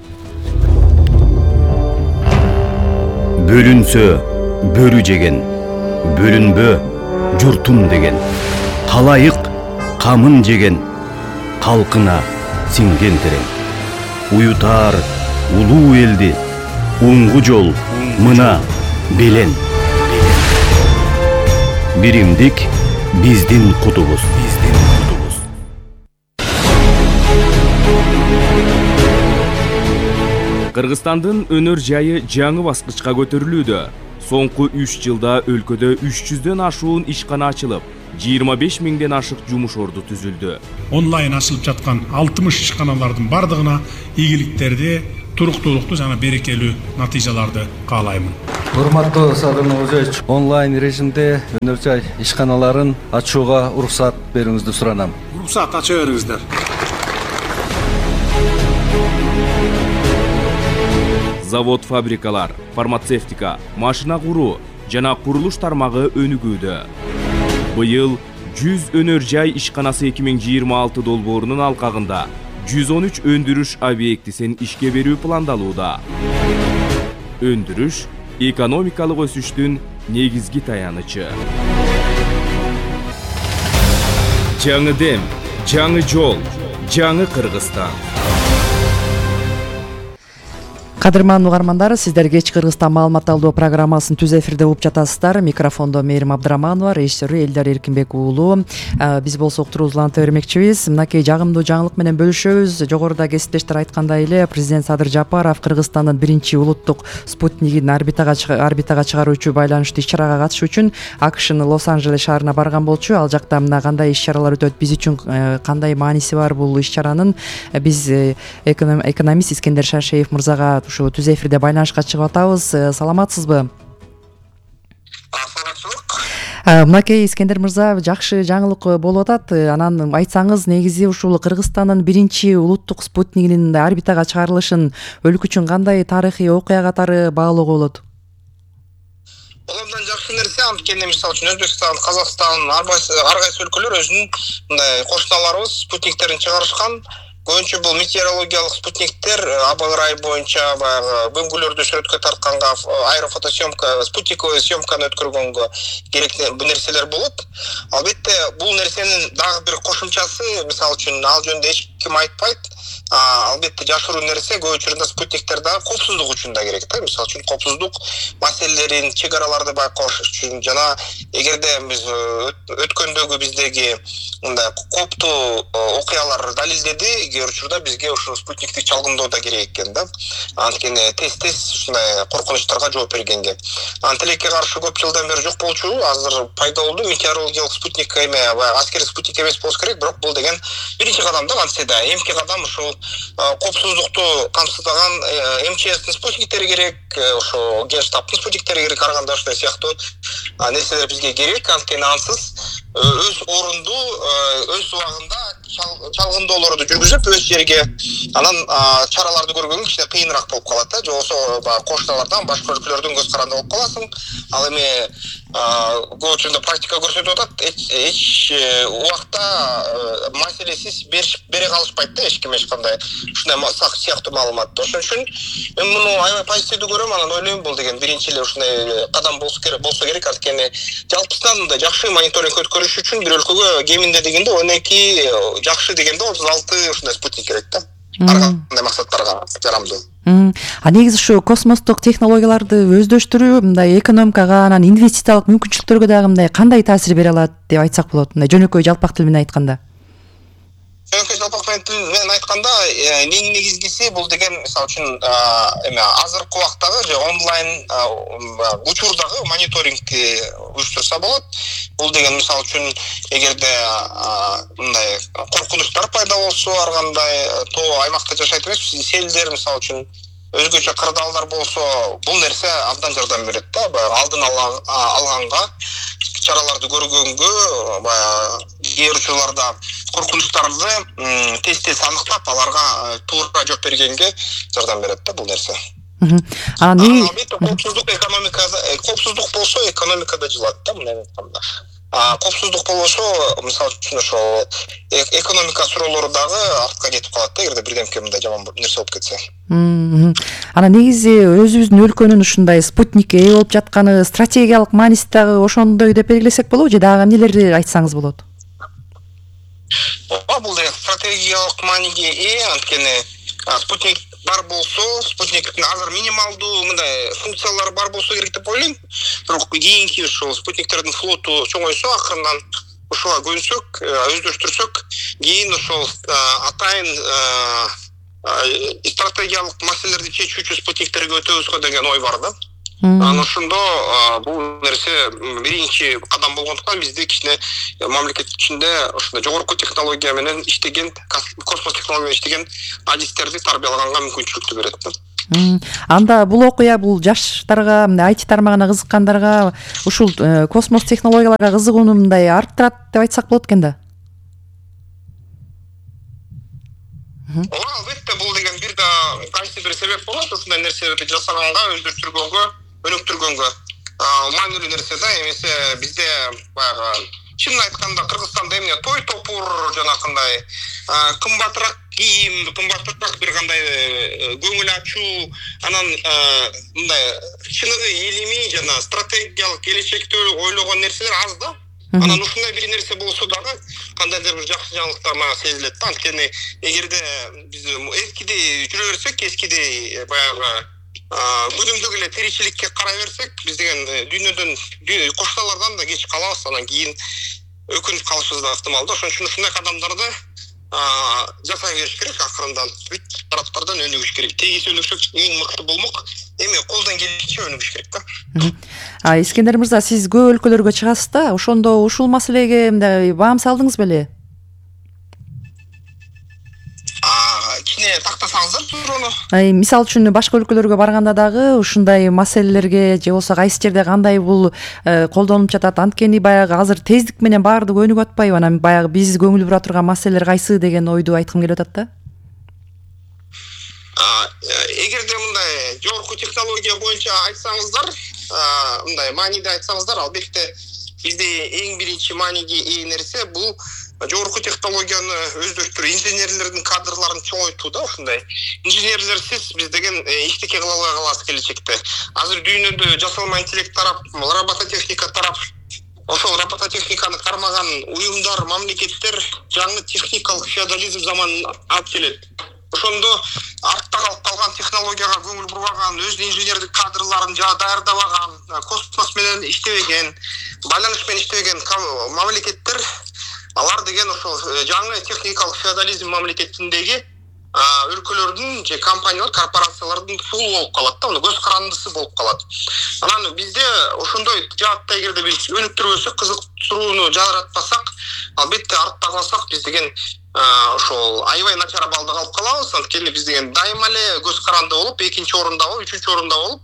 Бөлүнсө бөрү жеген, бөлүнбө журтум деген, калайык камын жеген, калкына сиңген терең. Уютар улуу элди, уңгу жол мына белен. Биримдик, биздин кутубуз. Кыргызстандын өнөр жайы жаңы баскычка көтөрүлүүдө. Соңку 3 жылда өлкөдө 300дөн ашуун ишкана ачылып, 25 миңден ашык жумуш орду түзүлдү. Онлайн ачылып жаткан 60 ишканалардын бардыгына ийгиликтерди, туруктуулукту жана берекелүү натыйжаларды каалаймын. Урматтуу Садыр Нуржаевич, онлайн режимде өнөр жай ишканаларын ачууга уруксат берүүңүздү суранам. Уруксат ача бериңиздер. Завод, фабрикалар, фармацевтика, машина куруу жана курулуш тармагы өнүгүүдө. Быйыл 100 өнөр жай ишканасы 2026 долбоорунун алкагында 113 өндүрүш объектисин ишке берүү пландалууда. Өндүрүш экономикалык өсүштүн негизги таянычы. Жаңы дем, жаңы жол, жаңы Кыргызстан. Кадырман угармандар, сиздер кеч Кыргызстан маалымат алуу программасын түз эфирде угуп жатасыздар. Микрофондо Мээрим Абдыраманова, режиссеру Элдар Эркинбек уулу. Биз болсо уктуруубузду бермекчибиз. Мынакей жагымдуу жаңылык менен бөлүшөбүз. Жогоруда кесиптештер айткандай эле, президент Садыр Жапаров Кыргызстандын биринчи улуттук спутнигин орбитага чыгаруучу байланыштуу иш-чарага катышуу үчүн АКШнын Лос-Анджелес шаарына барган болчу. Ал жакта мына кандай иш-чаралар өтөт, биз үчүн кандай мааниси бар бул иш-чаранын, биз экономист Искендер Шаршеев мырзага ушу түз эфирде байланышка чыгып атабыз. Саламатсызбы? Мынакей Искендер мырза, жакшы жаңылык болуп атат. Анан айтсаңыз, негизи ушул Кыргызстандын биринчи улуттук спутнигинин орбитага чыгарылышын өлкө үчүн кандай тарыхый окуя катары баалоого болот? Бул абдан жакшы нерсе, анткени мисалы үчүн Өзбекстан, Казакстан, ар кайсы өлкөлөр өзүнүн мындай кошуналарыбыз спутниктерин чыгарышкан. Көбүнчө бул метеорологиялык спутниктер аба ырайы боюнча баягы бөңгүлөрдү сүрөткө тартканга, аэрофотосъемка, спутниковый съемканы өткөргөнгө керектүү бул нерселер болот. Албетте бул нерсенин дагы бир кошумчасы, мисалы үчүн ал жөнүндө эч ким айтпайт. Албетте жашыруу нерсе көп учурда спутниктер дагы коопсуздук үчүн да керек да. Мисалы үчүн коопсуздук маселелерин, чек араларды байкош үчүн жана эгерде биз өткөндөгү биздеги мындай кооптуу окуялар далилдеди, эгер учурда бизге ушул спутникти чалгындоо да керек экен да. Анткени тез ушундай коркунучтарга жооп бергенге. Тилекке каршы көп жылдан бери жок болчу, азыр пайда болду. Метеорологиялык спутник эме, аскердик спутник эмес болуш керек, бирок бул деген биринчи кадам да, кантсе да. Эмки кадам ушул коопсуздукту камсыздаган МЧСтин спутниктери керек, ошо Генштабтын спутниктери керек, ар кандай ушундай сыяктуу нерселер бизге керек. Анткени ансыз өз орунду, өз убагында чалгындоолорду жүргүзүп, өз жерге анан чараларды көргөнгө кичине кыйыныраак болуп калат да. Же болбосо кошуналардан, башка өлкөлөрдөн көз каранды болуп каласың. Ал эми көп учурда практика көрсөтүп атат, эч убакта маселесиз бере калышпайт да эч ким эч кандай ушундай сыяктуу маалыматты. Ошон үчүн мен муну аябай позитивдүү көрөм, анан ойлойм бул деген биринчи эле ушундай кадам болсо керек. Анткени жалпысынан мындай жакшы мониторинг өткөрүш үчүн бир өлкөгө кеминде дегенде 12, жакшы дегенде 36 ушундай спутник керек да. Ар кандай максаттарга жарамдуу. Негизи ушу космостук технологияларды өздөштүрүү мындай экономикага, анан инвестициялык мүмкүнчүлүктөргө дагы мындай кандай таасир бере алат деп айтсак болот, мындай жөнөкөй жалпак тил менен айтканда? Жөнөкөй жалпак менен айтканда, эң негизгиси бул деген мисалы үчүн эме азыркы убактагы же онлайн учурдагы мониторингти уюштурса болот. Бул деген мисалы үчүн эгерде мындай коркунучтар пайда болсо, ар кандай тоо аймакта жашайт эмеспиз, селдер мисалы үчүн өзгөчө кырдаалдар болсо, бул нерсе абдан жардам берет да. Баягы алдын алганга, чараларды көргөнгө, баягы кээ бир учурларда коркунучтарды тез аныктап, аларга туура жооп бергенге жардам берет да бул нерсе. Албетте коопсуздук болсо экономикада жылат да, мындай айтканда. Коопсуздук болбосо, мисалы үчүн ошо экономика суроолору дагы артка кетип калат да, эгерде бирдемке мындай жаман нерсе болуп кетсе. Анан негизи өзүбүздүн өлкөнүн ушундай спутникке ээ болуп жатканы стратегиялык мааниси дагы ошондой деп белгилесек болобу, же дагы эмнелерди айтсаңыз болот? Бул деген стратегиялык мааниге ээ, анткени спутник бар болсо, спутниктин азыр минималдуу мындай функциялары бар болсо керек деп ойлойм. Бирок кийинки ушул спутниктердин флоту чоңойсо, акырындан ушуга көнсөк, өздөштүрсөк, кийин ошол атайын стратегиялык маселелерди чечүүчү спутниктерге өтөбүзгө деген ой бар да. Анан ошондо бул нерсе биринчи кадам болгондуктан бизде кичине мамлекет ичинде ошондой жогорку технология менен иштеген, космос технология менен иштеген адистерди тарбиялаганга мүмкүнчүлүктү берет да. Анда бул окуя бул жаштарга, IT тармагына кызыккандарга ушул космос технологияларга кызыгууну мындай арттырат деп айтсак болот экен да. Ооба, албетте бул деген бир да кайсы бир себеп болот, ушундай нерселерди жасаганга, өздөштүргөнгө, өнүктүргөнгө. Маанилүү нерсе да, эмесе бизде баягы чынын айтканда Кыргызстанда эмне той топур жанакындай кымбатыраак кийим, кымбатыраак бир кандай көңүл ачуу, анан мындай чыныгы илимий жана стратегиялык келечекти ойлогон нерселер аз да. Анан ушундай бир нерсе болсо дагы кандайдыр бир жакшы жаңылыктар мага сезилет да. Анткени эгерде биз эскиде жүрө берсек, эскиде баягы күнүмдүк эле тиричиликке карай берсек, биз деген дүйнөдөн, кошталардан да кеч калабыз, анан кийин өкүнүп калышыбыз да ыктымал да. Ошон үчүн ушундай кадамдарды жасай бериш керек акырындан. Бүт тараптардан өнүгүш керек. Тегиз өнүгсөк эң мыкты болмок, эми колдон келишинче өнүгүш керек да. Искендер мырза, сиз көп өлкөлөргө чыгасыз да, ошондо ушул маселеге мындай баам салдыңыз беле? Кичине тактасаңыздар суроону. Мисал үчүн башка өлкөлөргө барганда дагы ушундай маселелерге же болбосо кайсы жерде кандай бул колдонуп жатат? Анткени баягы азыр тездик менен баардыгы өнүгүп атпайбы? Анан баягы биз көңүл бура турган маселелер кайсы деген ойду айткым келип атат да. Эгерде мындай жогорку технология боюнча айтсаңыздар, мындай мааниде айтсаңыздар, албетте бизде эң биринчи мааниге ээ нерсе бул жогорку технологияны өздөштүрүү, инженерлердин кадрларын чоңойтуу да. Ушундай инженерлерсиз биз деген иштеке кыла албай калабыз келечекте. Азыр дүйнөдө жасалма интеллект тарап, робототехника тарап, ошол робототехниканы кармаган уюмдар, мамлекеттер жаңы техникалык феодализм заманын алып келет. Ошондо артта калып калган технологияга көңүл бурбаган, өз инженердик кадрларын даярдабаган, космос менен иштебеген, байланыш менен иштебеген мамлекеттер, алар деген ошол жаңы техникалык феодализм мамлекетиндеги өлкөлөрдүн же компаниялар, корпорациялардын сулу болуп калат да, көз карандысы болуп калат. Анан бизде ошондой жаатта эгерде биз өнүктүрбөсөк, кызыктырууну жаратпасак, албетте артта калсак, биз деген ошол аябай начар абалда калып калабыз. Анткени биз деген дайыма эле көз каранды болуп, экинчи орунда болуп, үчүнчү орунда болуп,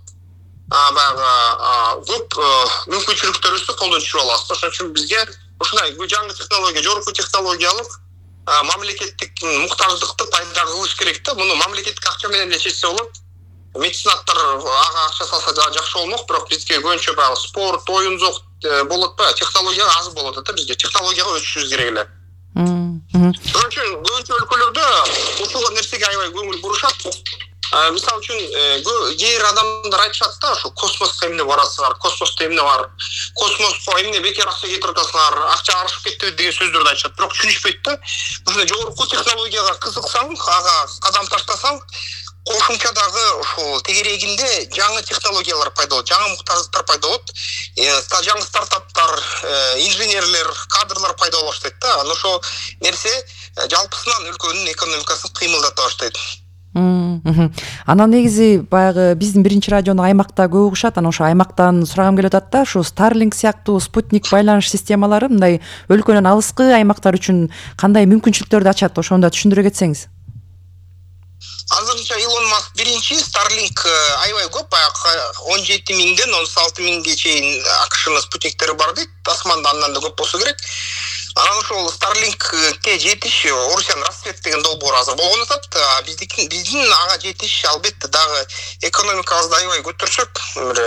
баягы көп мүмкүнчүлүктөрүбүздү колдон түшүрүп алабыз. Ошон үчүн бизге ушундай жаңы технология, жогорку технологиялык мамлекеттик муктаждыкты пайда кылыш керек да. Муну мамлекеттик акча менен эле чечсе болот. Меценаттар ага акча салса жакшы болмок, бирок бизге көбүнчө баягы спорт, оюн зок болот да, технология аз болот да. Бизге технологияга өтүшүбүз керек эле. Ошон үчүн көбүнчө өлкөлөрдө ушул нерсеге аябай көңүл бурушат. Мисал үчүн кээ адамдар айтышат да, ошо космоско эмне барасыңар, космосто эмне бар, космоско эмне бекер акча кетирип атасыңар, акча арышып кетти деген сөздөрдү айтышат. Бирок түшүнүшпөйт да. Ушундай жогорку технологияга кызыксаң, ага кадам таштасаң, кошумчадагы ошол тегерегинде жаңы технологиялар пайда болот, жаңы муктаждыктар пайда болот, жаңы стартаптар, инженерлер, кадрлар пайда боло баштайт да. Анан ошол нерсе жалпысынан өлкөнүн экономикасын кыймылдата баштайт. Анан негизи баягы биздин биринчи радиону аймакта көп угушат. Анан ошо аймактан сурагым келип атат да, ушу Starlink сыяктуу спутник байланыш системалары мындай өлкөнүн алыскы аймактар үчүн кандай мүмкүнчүлүктөрдү ачат? Ошону да түшүндүрө кетсеңиз. Азырынча Илон Маск биринчи, Starlink аябай көп, баягы 17.000ден 16.000ге чейин АКШнын спутниктери бар дейт. Асманда андан да көп болсо керек. Анан ошол Starlinkке жетиш, Орусиянын Рассвет деген долбоору азыр болгон атат. Биздин ага жетиш албетте дагы экономикабызды аябай көтөрсөк,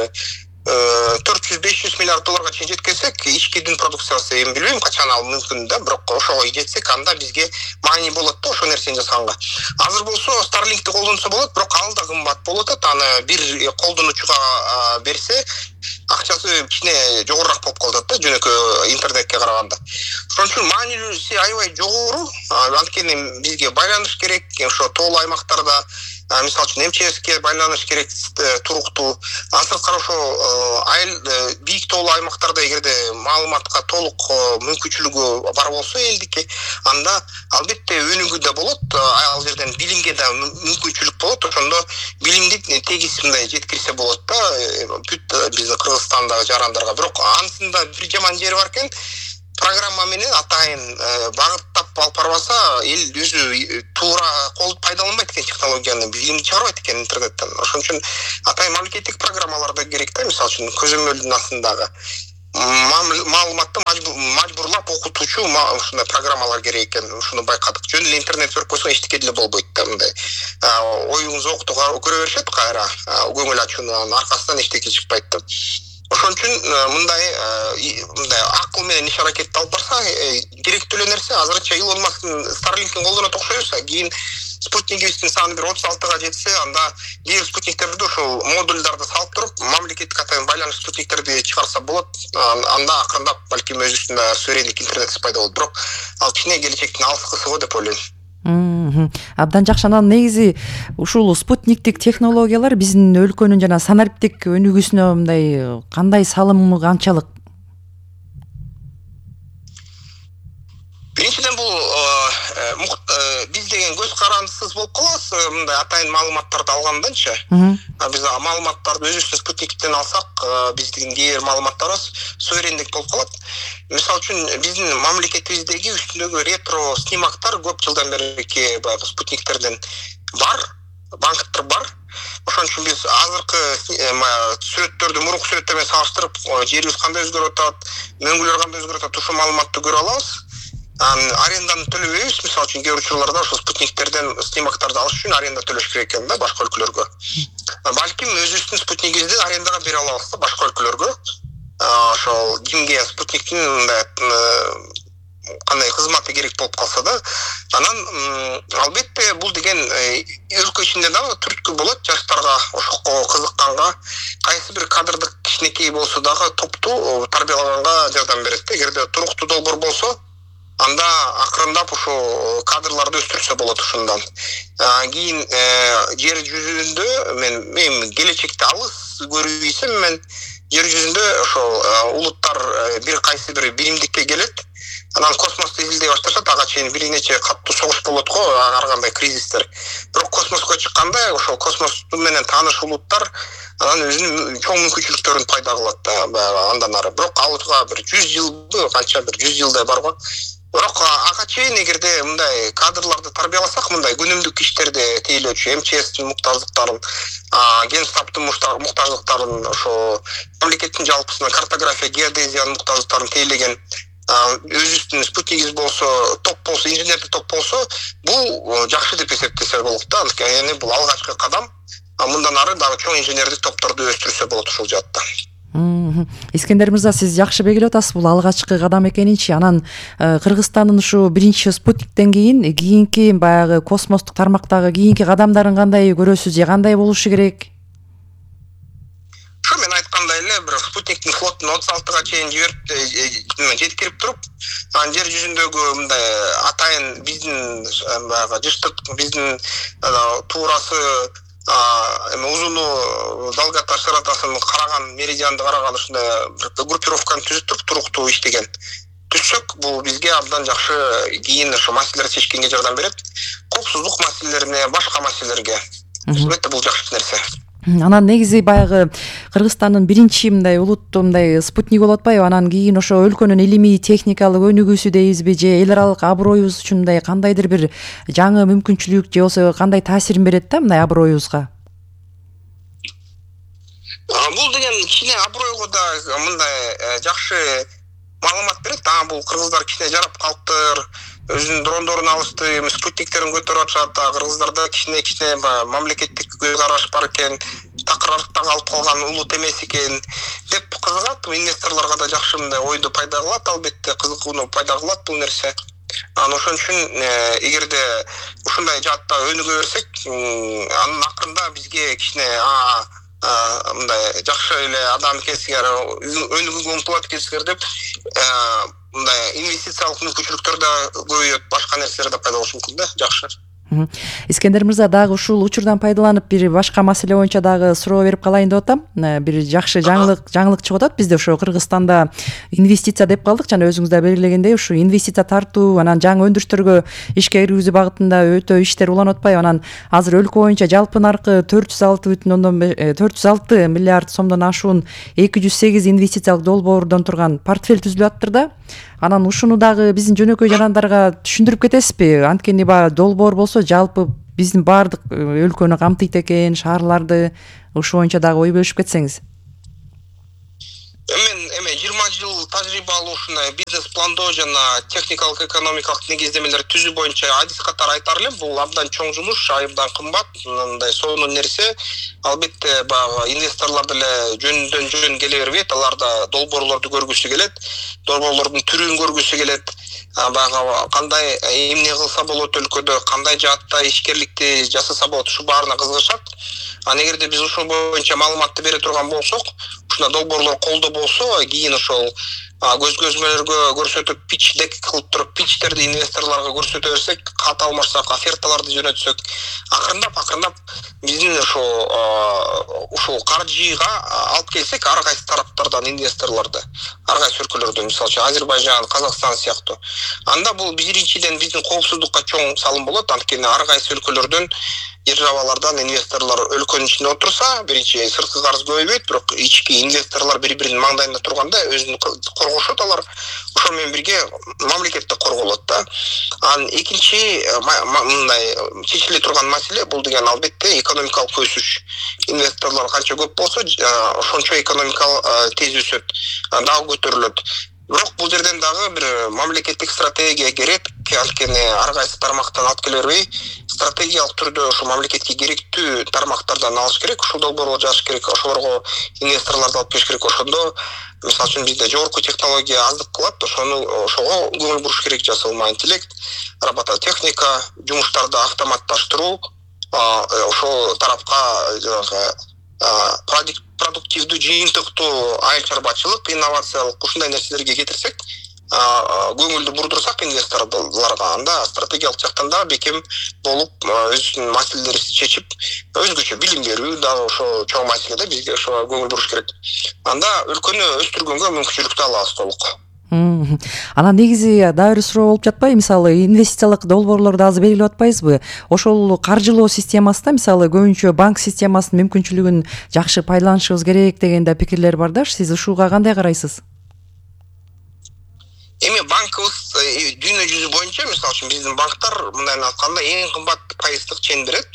400-500 миллиард долларга чейин жеткенсек, ичкидин продукциясы эми билбейм качан ал мүмкүн да, бирок ошого жетсек, анда бизге маани болот да ошол нерсени жасаганга. Азыр болсо Starlinkти колдонсо болот, бирок ал да кымбат болот. Аны бир колдонуучуга берсе, акчасы кичине жогорураак болуп калат да, жөнөкөй интернетке караганда. Ошон үчүн маанилүүсү аябай жогору. Анткени бизге байланыш керек, ошо тоолуу аймактарда мисалы үчүн МЧСке байланыш керек туруктуу. Сырткары ошо бийик тоолуу аймактарда эгерде маалыматка толук мүмкүнчүлүгү бар болсо элдики, анда албетте өнүгүү да болот, ал жерден билимге да мүмкүнчүлүк болот. Ошондо билимди тегиз мындай жеткирсе болот да бүт биздин Кыргызстандагы жарандарга. Бирок анысында бир жаман жери бар экен. Программа менен атайын багыттап алып барбаса, эл өзү туура пайдаланбайт экен технологияны, билимди чыгарбайт экен интернеттен. Ошон үчүн атайын мамлекеттик программаларда керек да, мисалы үчүн көзөмөлдүн астындагы маалыматты мажбурлап окутуучу ушундай программалар керек экен. Ушуну байкадык. Жөн эле интернет көрүп койсоң эчтеке деле болбойт да, мындай. Оюңузду окутууга көрө беришет кайра, көңүл ачуунун аркасынан эчтеке чыкпайт да. Ошон үчүн мындай акыл менен иш аракетти алып барса, керектүү эле нерсе. Азырынча Илон Масктын Starlink'ин колдонот окшойбуз. Кийин спутнигибиздин саны бир 36-га жетсе, анда бир спутниктерди ошол модульдарды салып туруп, мамлекеттик атайын байланыш спутниктерди чыгарса болот. Анда акырындап балким өзүнүн суверендик интернети пайда болот. Бирок ал кичине келечектин алыскысы го деп ойлойм. Абдан жакшы. Анан негизи ушул спутниктик технологиялар биздин өлкөнүн жана санариптик өнүгүүсүнө мындай кандай салымы канчалык? Биринчиден бул биз деген көз карандысыз болуп калабыз, мындай атайын маалыматтарды алганданчы. Биз маалыматтарды өзүбүздүн спутниктен алсак, биздин кээ бир маалыматтарыбыз суверендик болуп калат. Мисалы үчүн биздин мамлекетибиздеги үстүндөгү ретро снимактар көп жылдан берки баягы спутниктерден бар, банктар бар. Ошон үчүн биз азыркы сүрөттөрдү мурунку сүрөттөр менен салыштырып, жерибиз кандай өзгөрүп атат, мөңгүлөр кандай өзгөрүп атат, ушул маалыматты көрө алабыз. Аренданы төлөбөйбүз. Мисалы үчүн кээ бир учурларда ошол спутниктерден снимактарды алыш үчүн аренда төлөш керек экен да башка өлкөлөргө. Балким өзүбүздүн спутнигибизди арендаға бере алабыз да башка өлкөлөргө. Ошол кимге спутниктин кандай кызматы керек болуп калса да, анан албетте бул деген өлкө ичинде дагы түрткү болот жаштарга, ошого кызыкканга, кайсы бир кадрдык кичинекей болсо дагы топту тарбиялаганга жардам берет. Эгерде туруктуу долбоор болсо, анда акырындап ошо кадрларды өстүрсө болот ушундан. Кийин жер жүзүндө мен келечекте алыс көрүү ийсем, мен жер жүзүндө ошол улуттар бир кайсы бир биримдикке келет. Анан космосту изилдей башташат, ага чейин бир нече каттуу согуш болот го, ар кандай кризистер. Бирок космоско чыкканда ошол космос менен тааныш улуттар анан өзүнүн чоң мүмкүнчүлүктөрүн пайда кылат да андан ары. Бирок алга бир 100 жылбы, канча бир 100 жылдай бар го. Бирок ага чейин эгерде мындай кадрларды тарбияласак, мындай күнүмдүк иштерди тейлөөчү МЧСтин муктаждыктарын, Генштабтын муктаждыктарын, ошо мамлекеттин жалпысына картография, геодезиянын муктаждыктарын тейлеген өзүбүздүн спутнигибиз болсо, топ болсо, инженердик топ болсо, бул жакшы деп эсептесе болот да. Анткени бул алгачкы кадам. Мындан ары дагы чоң инженердик топторду өстүрсө болот ушул жаатта. Искендер мырза, сиз жакшы белгилеп атасыз, бул алгачкы кадам экенинчи. Анан Кыргызстандын ушу биринчи спутниктен кийинки баягы космостук тармактагы кийинки кадамдарын кандай көрөсүз же кандай болушу керек? Мен айткандай эле, бир спутниктин флотун 36-га чейин жеткирип туруп, жер жүзүндөгү мындай атайын биздин баягы жыштык, биздин туурасы узуну далгата ширатасын караган, меридианды караган ушундай бир группировканы түзүп туруп туруктуу иштеген түшсөк, бул бизге абдан жакшы кийин ошо маселелерди чечкенге жардам берет. Коопсуздук маселелерине, башка маселелерге. Албетте бул жакшы нерсе. Анан негизи баягы Кыргызстандын биринчи мындай улуттуу мындай спутник болуп атпайбы? Анан кийин ошо өлкөнүн илимий техникалык өнүгүүсү дейбизби же эл аралык аброюбуз үчүн мындай кандайдыр бир жаңы мүмкүнчүлүк же болбосо кандай таасирин берет да мындай аброюбузга? Бул деген кичине абройго да мындай жакшы маалымат берет. Бул кыргыздар кичине жарап калыптыр, өзүнүн дрондорун алышты, спутниктерин көтөрүп атышат. Кыргыздарда кичине мамлекеттик көз караш бар экен, такырарыкта калып калган улут эмес экен деп кызыгат. Инвесторлорго да жакшы мындай ойду пайда кылат, албетте кызыкууну пайда кылат бул нерсе. Ошон үчүн эгерде ушундай жаатта өнүгө берсек, анын акырында бизге кичине мындай жакшы эле адам экенсиңер, өнүгүүгө умтулат экенсиңер деп мындай инвестициялык мүмкүнчүлүктөр да көбөйөт, башка нерселер да пайда болушу мүмкүн да, жакшы. Искендер мырза, дагы ушул учурдан пайдаланып бир башка маселе боюнча дагы суроо берип калайын деп атам. Бир жакшы жаңылык чыгып атат. Бизде ошо Кыргызстанда инвестиция деп калдык жана өзүңүз да белгилегендей ушу инвестиция тартуу, анан жаңы өндүрүштөргө ишке киргизүү багытында өтө иштер уланып атпайбы? Анан азыр өлкө боюнча жалпы наркы 406 миллиард сомдон ашуун 208 инвестициялык долбоордон турган портфель түзүлүп атыптыр да. Анан ушуну дагы биздин жөнөкөй жарандарга түшүндүрүп кетесизби? Анткени баягы долбоор болсо жалпы биздин баардык өлкөнү камтыйт экен, шаарларды. Ушул боюнча дагы ой бөлүшүп кетсеңиз. Мен 20 жыл тажрыйба алуу ушундай бизнес пландоо жана техникалык экономикалык негиздемелер түзүү боюнча адис катары айтар элем. Бул абдан чоң жумуш, айымдан кымбат, мындай сонун нерсе. Албетте баягы инвесторлор деле жөндөн жөн келе бербейт. Алар да долбоорлорду көргүсү келет, долбоорлордун түрүн көргүсү келет. Баягы кандай эмне кылса болот өлкөдө, кандай жаатта ишкерликти жасаса болот, ушу баарына кызыгышат. Эгерде биз ушул боюнча маалыматты бере турган болсок, ушундай долбоорлор колдо болсо, кийин ошол көзгөзмөлөргө көрсөтүп, пич дек кылып туруп, пичтерди инвесторлорго көрсөтө берсек, кат алмашсак, оферталарды жөнөтсөк, акырындап биздин ушул каржыга алып келсек, ар кайсы тараптардан инвесторлорду, ар кайсы өлкөлөрдөн, мисалы үчүн Азербайжан, Казакстан сыяктуу. Анда бул биринчиден биздин коопсуздукка чоң салым болот, анткени ар кайсы өлкөлөрдөн державалардан инвесторлор өлкөнүн ичинде отурса, биринчи сырткы карыз көбөйбөйт, бирок ички инвесторлор бири-биринин маңдайында турганда өзүн коргошот алар. Ошол менен бирге мамлекет да корголот да. Анан экинчи мындай чечиле турган маселе бул деген албетте экономикалык өсүш. Инвесторлор канча көп болсо, ошончо экономикалык тез өсөт, дагы көтөрүлөт. Бирок бул жерден дагы бир мамлекеттик стратегия керек, анткени ар кайсы тармактан алып келе бербей, стратегиялык түрдө ошо мамлекетке керектүү тармактардан алыш керек, ушул долбоорго жазыш керек, ошолорго инвесторлорду алып келиш керек. Ошондо мисалы үчүн бизде жогорку технология аздык кылат, ошого көңүл буруш керек. Жасалма интеллект, робототехника, жумуштарды автоматташтыруу, ошол тарапка продуктивдүү, жыйынтыктуу айыл чарбачылык, инновациялык ушундай нерселерге кетирсек, көңүлдү бурдурсак инвесторлорго, анда стратегиялык жактан да бекем болуп, өзүнүн маселелерин чечип, өзгөчө билим берүү дагы ошо чоң маселе да, бизге ошого көңүл буруш керек. Анда өлкөнү өстүргөнгө мүмкүнчүлүктү алабыз толук. Анан негизи дагы бир суроо болуп жатпайбы? Мисалы, инвестициялык долбоорлорду азыр белгилеп атпайбызбы? Ошол каржылоо системасында, мисалы, көбүнчө банк системасынын мүмкүнчүлүгүн жакшы пайдаланышыбыз керек деген да пикирлер бар да. Сиз ушуга кандай карайсыз? Банкыбыз дүйнө жүзү боюнча, мисалы үчүн биздин банктар мындай айтканда эң кымбат пайыздык чен берет.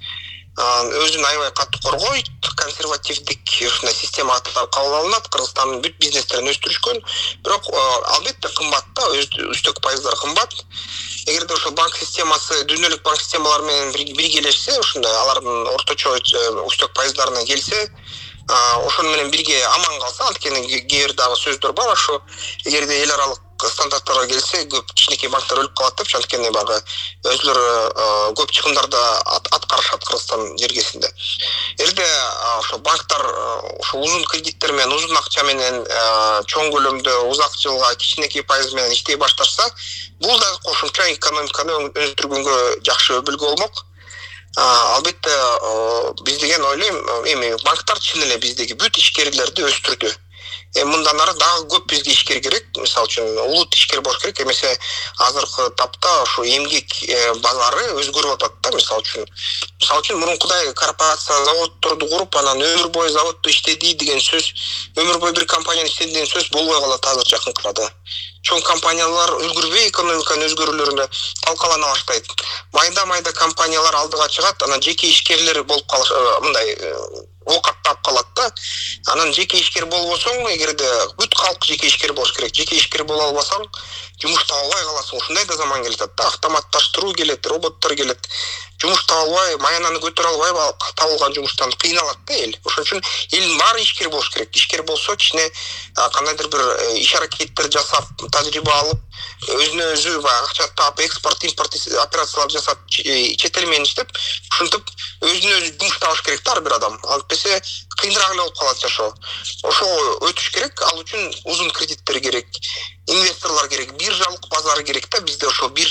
Өзүн аябай катуу коргойт, консервативдик ушундай система катары кабыл алынат. Кыргызстандын бүт бизнестерин өстүрүшкөн, бирок албетте кымбат да, үстөк пайыздар кымбат. Эгерде ошол банк системасы дүйнөлүк банк системалары менен биргелешсе, ушундай алардын орточо үстөк пайыздарына келсе, ошону менен бирге аман калса, анткени кээ бир дагы сөздөр бар, ошо эгерде эл аралык стандарттарга келсе, көп кичинекей банктар өлүп калат деп, анткени баягы өзлөрү көп чыгымдарды аткарышат Кыргызстан жергесинде. Эгерде ошо банктар ошо узун кредиттер менен, узун акча менен, чоң көлөмдө, узак жылга кичинекей пайыз менен иштей башташса, бул да кошумча экономиканы өндүргөнгө жакшы өбөлгө болмок. Албетте биз деген ойлойм, банктар чын эле биздеги бүт ишкерлерди өстүрдү. Мындан ары дагы көп бизге ишкер керек, мисалы үчүн улут ишкер болуш керек, эмесе азыркы тапта ошо эмгек базары өзгөрүп атат да, мисалы үчүн мурункудай корпорация заводдорду куруп, анан өмүр бою заводдо иштеди деген сөз, өмүр бою бир компанияда иштеди деген сөз болбой калат азыр жакынкы арада. Чоң компаниялар үлгүрбөй экономиканын өзгөрүүлөрүнө талкалана баштайт. Майда компаниялар алдыга чыгат, анан жеке ишкерлер болуп калыш, мындай оокаттап калат да. Анан жеке ишкер болбосоң, эгерде бүт калк жеке ишкер болуш керек. Жеке ишкер боло албасаң, жумуш таба албай каласың. Ушундай да заман келет да. Автоматташтыруу келет, роботтор келет. Жумуш таба албай, маянаны көтөрө албай табылган жумуштан кыйналат да эл. Ошон үчүн элдин баары ишкер болуш керек. Ишкер болсо, кичине кандайдыр бир иш аракеттер жасап, тажрыйба алып, өзүнө өзү акча таап, экспорт, импорт операциялар жасап, чет эл менен иштеп, ушинтип өзүнө өзү жумуш табыш керек да ар бир адам. Албетте кыйыныраак эле болуп калат жашоо. Ошого өтүш керек, ал үчүн узун кредиттер керек, инвесторлор керек, биржалык базар керек да. Бизде ошо биржа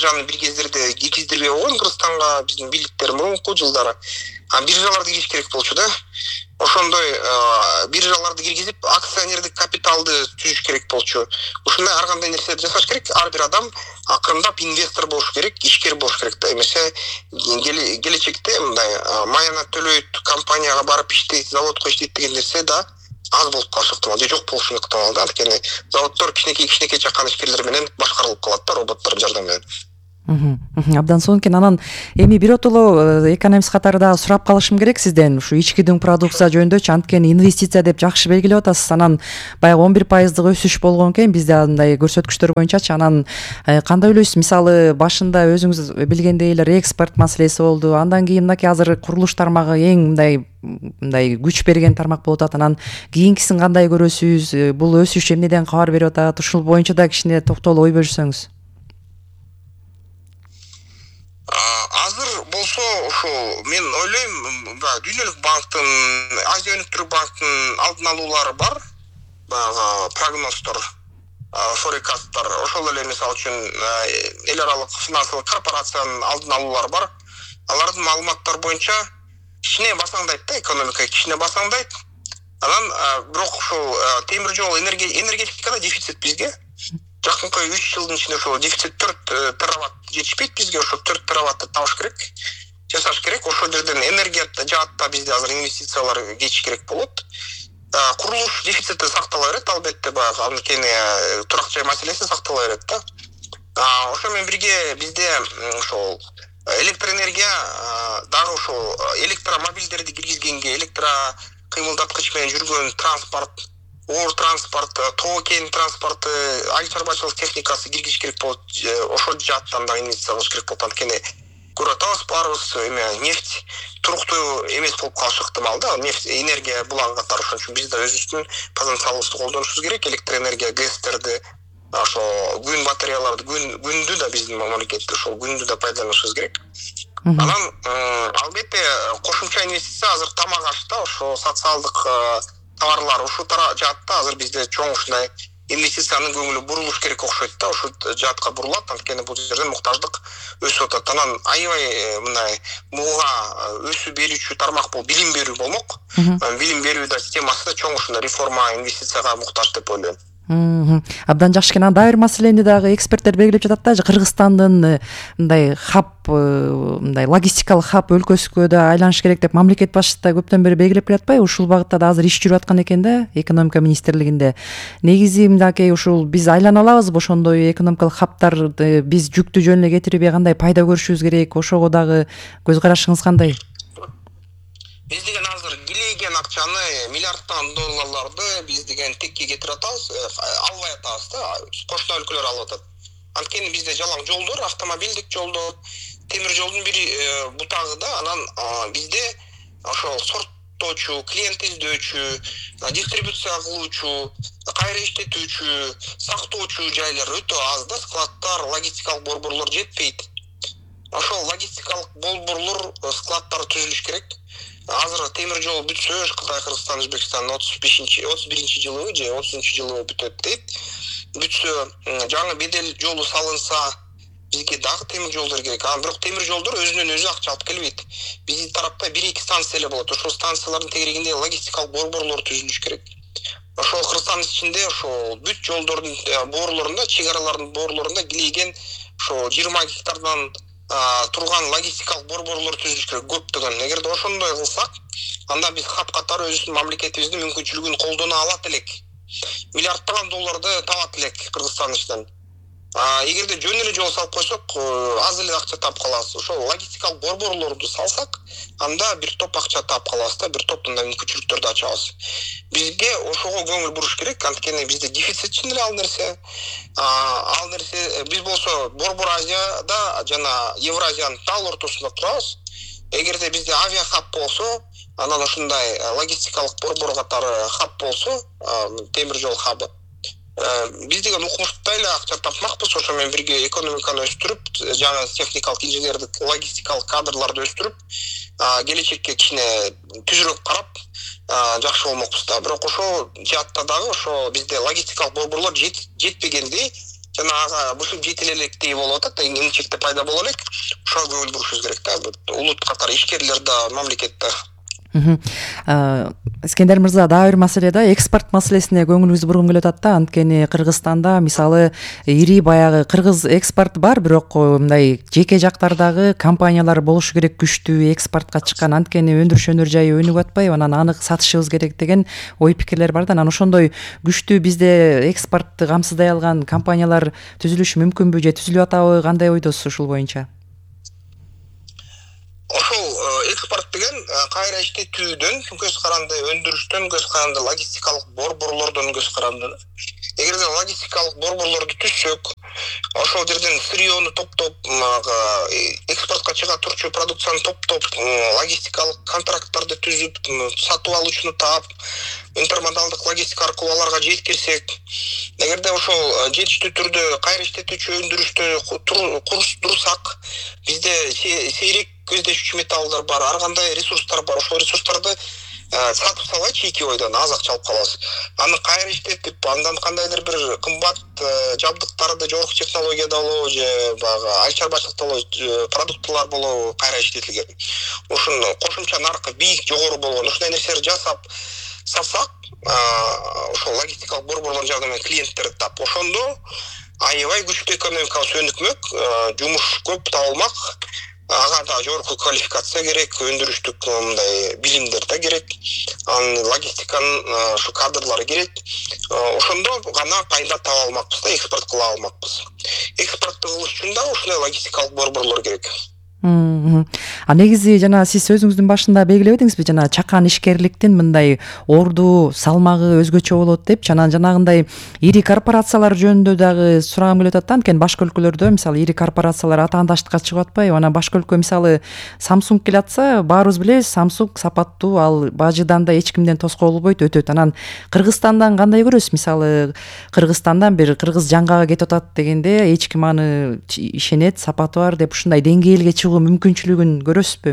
биржаны бир кездерде киргиздирбей койгон Кыргызстанга биздин бийликтер мурунку жылдары. Биржаларды кириш керек болчу да. Ошондой биржаларды киргизип акционердик капиталды түзүш керек болчу. Ушундай ар кандай нерселерди жасаш керек. Ар бир адам акырындап инвестор болуш керек, ишкер болуш керек да. Эмесе келечекте мындай маяна төлөйт, компанияга барып иштейт, заводко иштейт деген нерсе да аз болуп калышы ыктымал, же жок болушу ыктымал да. Анткени заводдор кичинекей чакан ишкерлер менен башкарылып калат да, роботтордун жардамы менен. Абдан сонун. Анан эми биротоло экономист катары дагы сурап калышым керек сизден. Ушу ички дүң продукция жөнүндө анткени инвестиция деп жакшы белгилеп атасыз. Анан баягы 11% өсүш болгон экен бизде андай көрсөткүчтөр боюнчачы. Анан кандай ойлойсуз? Мисалы башында өзүңүз билгендей эле экспорт маселеси болду. Андан кийин мынакей азыр курулуш тармагы эң мындай күч берген тармак болуп атат. Анан кийинкисин кандай көрөсүз? Бул өсүш эмнеден кабар берип атат? Ушул боюнча да кичине токтолуп ой бөлүшсөңүз. Азыр болсо ошо мен ойлойм, Дүйнөлүк банктын, Азия өнүктүрүү банктын алдын алуулары бар. Баягы прогноздор, форекасттар, ошол эле мисалы үчүн эл аралык финансылык корпорациянын алдын алуулары бар. Алардын маалыматтары боюнча кичине басаңдайт да, экономика кичине басаңдайт. Анан бирок ошол темир жол энергетикада дефицит бизге. Жакынкы 3 жылдын ичинде ошол дефицит 4 тераватт жетишпейт бизге, ошол 4 тераваттты табыш керек, жасаш керек. Ошол жерден энергия жаатта бизде азыр инвестициялар кетиш керек болот. Курулуш дефицити сактала берет, албетте баягы анткени турак жай маселеси сактала берет да. Ошо менен бирге бизде ошол электроэнергия дагы ошол электромобилдерди киргизгенге, кыймылдаткыч менен жүргөн транспорт, оор транспорт, тоо кен транспорты, айыл чарбачылык техникасы киргизиш керек болот. Ошол жааттан да инвестиция кылыш керек болот. Анткени көрүп атабыз, баарыбыз нефть туруктуу эмес болуп калышы ыктымал да. Нефть, энергия булан катары. Ошон үчүн биз да өзүбүздүн потенциалыбызды колдонушубуз керек. Электроэнергия, ГЭСтерди, ошо күн батареяларды, күндү да биздин мамлекетте ошол күндү да пайдаланышыбыз керек. Анан албетте кошумча инвестиция азыр тамак ашта, ошо социалдык товарлар ушул жаатта азыр бизде чоң ушундай инвестициянын көңүлү бурулуш керек окшойт да, ушул жаатка бурулат. Анткени бул жерден муктаждык өсүп атат. Анан аябай мындай мууга өсүү берүүчү тармак бул билим берүү болмок. Билим берүү да системасы да чоң ушундай реформа, инвестицияга муктаж деп ойлойм. Абдан жакшы экен. Дагы бир маселени дагы эксперттер белгилеп жатат да, Кыргызстандын мындай хаб, мындай логистикалык хаб өлкөсүгө да айланыш керек деп мамлекет башчысы да көптөн бери белгилеп келатпайбы? Ушул багытта да азыр иш жүрүп аткан экен да, экономика министрлигинде. Негизи мындакей ушул биз айлана алабызбы ошондой экономикалык хабтарды биз жүктү жөн эле кетирбей кандай пайда көрүшүбүз керек? Ошого дагы көз карашыңыз кандай? Биз деген азыр килейген акчаны, миллиардтан долларларды биз деген текке кетирип атабыз, албай атабыз да, кошуна өлкөлөр алып атат. Анткени бизде жалаң жолдор, автомобилдик жолдор, темир жолдун бир бутагы да, анан бизде ошол сорттоочу, клиент издөөчү, дистрибуция кылуучу, кайра иштетүүчү, сактоочу жайлар өтө аз да, складтар, логистикалык борборлор жетпейт. Ошол логистикалык борборлор, складтар түзүлүш керек. Азыр темир жол бүтсө, Кытай, Кыргызстан, Өзбекстан 31 жылы же 30 жылы бүтөт дейт. Бүтсө, жаңы бедел жолу салынса, бизге дагы темир жолдор керек. Бирок темир жолдор өзүнөн өзү акча алып келбейт. Биздин тарапта 1-2 станция эле болот. Ошол станциялардын тегерегинде логистикалык борборлор түзүлүш керек. Ошол Кыргызстандын ичинде ошол бүт жолдордун боорлорунда, чек аралардын боорлорунда килейген ошо 20 гектардан турган логистикалык борборлор түзүлүш керек көптөгөн. Эгерде ошондой кылсак, анда биз хат катары өзүбүздүн мамлекетибиздин мүмкүнчүлүгүн колдоно алат элек. Миллиарддаган долларды табат элек Кыргызстан ичинен. Эгерде жөн эле жол салып койсок, аз эле акча таап калабыз. Ошол логистикалык борборлорду салсак, анда бир топ акча таап калабыз да, бир топ мындай мүмкүнчүлүктөрдү ачабыз. Бизге ошого көңүл буруш керек, анткени бизде дефицит чын эле ал нерсе. Биз болсо Борбор Азияда жана Евразиянын дал ортосунда турабыз. Эгерде бизде авиа хаб болсо, анан ушундай логистикалык борбор катары хаб болсо, темир жол хабы, биз деген укмушта эле акча тапмакпыз. Ошо менен бирге экономиканы өстүрүп, жаңы техникалык инженердик логистикалык кадрларды өстүрүп, келечекке кичине түзүрөөк карап, жакшы болмокпуз да. Бирок ошо жаатта дагы ошо бизде логистикалык борборлор жетпегендей, жанагы бушуп жетиле элек болуп атат, келечекте пайда боло элек. Ошого көңүл бурушубуз керек да. Улут катары ишкерлер да, мамлекетте. Искендер мырза, дагы бир маселе да, экспорт маселесине көңүлүңүздү бургум келип атат да. Анткени Кыргызстанда мисалы ири баягы кыргыз экспорт бар, бирок мындай жеке жактардагы компаниялар болушу керек, күчтүү экспортко чыккан. Анткени өндүрүш өнөр жайы өнүгүп атпайбы, анан анык сатышыбыз керек деген ой пикирлер бар да. Анан ошондой күчтүү бизде экспортты камсыздай алган компаниялар түзүлүшү мүмкүнбү же түзүлүп атабы? Кандай ойдосуз ушул боюнча? Ошол экспорт деген кайра иштетүүдөн көз каранды, өндүрүштөн көз каранды, логистикалык борборлордон көз каранды. Эгерде логистикалык борборлорду түзсөк, ошол жерден сырьёну топтоп, экспортко чыга турчу продукцияны топтоп, логистикалык контракттарды түзүп, сатып алуучуну таап, интермодалдык логистика аркылуу аларга жеткирсек, эгерде ошол жетиштүү түрдө кайра иштетүүчү өндүрүштү курсак, бизде сейрек көздөшчү металлдар бар, ар кандай ресурстар бар. Ошол ресурстарды сатып салбай чийки ойдон аз акча алып калабыз. Аны кайра иштетип, андан кандайдыр бир кымбат жабдыктарды, жогорку технологияда болобу же баягы айыл чарбачылыкта болобу, продуктылар болобу кайра иштетилген. Ушуну кошумча наркы бийик, жогору болгон ушундай нерселерди жасап сатсак, ошол логистикалык борборлордун жардамы менен клиенттерди таап, ошондо аябай күчтүү экономикалык өнүкмөк, жумуш көп табылмак. Ага да жогорку квалификация керек, өндүрүштүк мындай билимдер да керек, логистиканын ушу кадрлары керек. Ошондо гана пайда таба алмакпыз да, экспорт кыла алмакпыз. Экспортты кылыш үчүн да ушундай логистикалык борборлор керек. Негизи жана сиз сөзүңүздүн башында белгилебедиңизби, жана чакан ишкерликтин мындай орду, салмагы өзгөчө болот деп, жанагындай ири корпорациялар жөнүндө дагы сурагым келип атат. Анткени башка өлкөлөрдө мисалы ири корпорациялар атаандаштыкка чыгып атпайбы? Анан башка өлкө мисалы Samsung келатса, баарыбыз билебиз, Samsung сапаттуу, ал бажыдан да эч кимден тоскоол болбойт, өтөт. Анан Кыргызстандан кандай көрөсүз? Мисалы Кыргызстандан бир кыргыз жаңгага кетип атат дегенде эч ким аны ишенет, сапаты бар деп ушундай деңгээлге чыгуу мүмкүнчүлүгүн көрөсүзбү?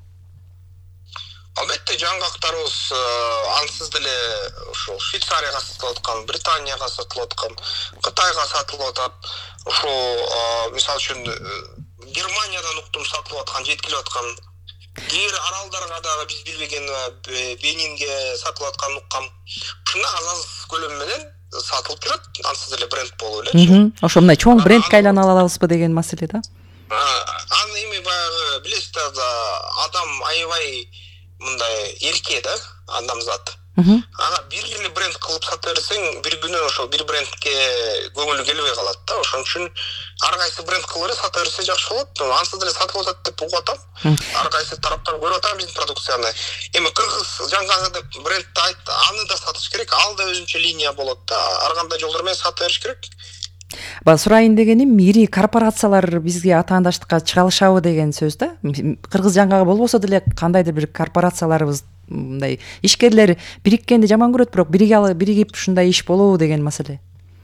Албетте жаңгактарыбыз ансыз деле ошол Швейцарияга сатылып аткан, Британияга сатылып аткан, Кытайга сатылып атат. Ошол мисалы үчүн Германиядан уктум сатылып аткан, жеткилип аткан. Кээ бир аралдарга дагы биз билбеген Бенинге сатылып аткан уккам. Ушундай аз көлөм менен сатылып турат, ансыз деле бренд болуп элечи. Ошо мындай чоң брендке айлана алабызбы деген маселе да. Аны эми баягы билесиз да, адам аябай мындай эрке да, адамзат. Ага бир эле бренд кылып сата берсең, бир күнү ошол бир брендке көңүлү келбей калат да. Ошон үчүн ар кайсы бренд кылып эле сата берсе жакшы болот. Ансыз деле сатылып атат деп угуп атам. Ар кайсы тараптан көрүп атам биздин продукцияны. Эми кыргыз жаңгага деп брендти айтты, аны да сатыш керек, ал да өзүнчө линия болот да. Ар кандай жолдор менен сата бериш керек. Сурайын дегеним, ири корпорациялар бизге атаандаштыкка чыга алышабы деген сөз да. Кыргыз жаңгага болбосо деле кандайдыр бир корпорацияларыбыз мындай ишкерлер бириккенди жаман көрөт, бирок биригип ушундай иш болобу деген маселе.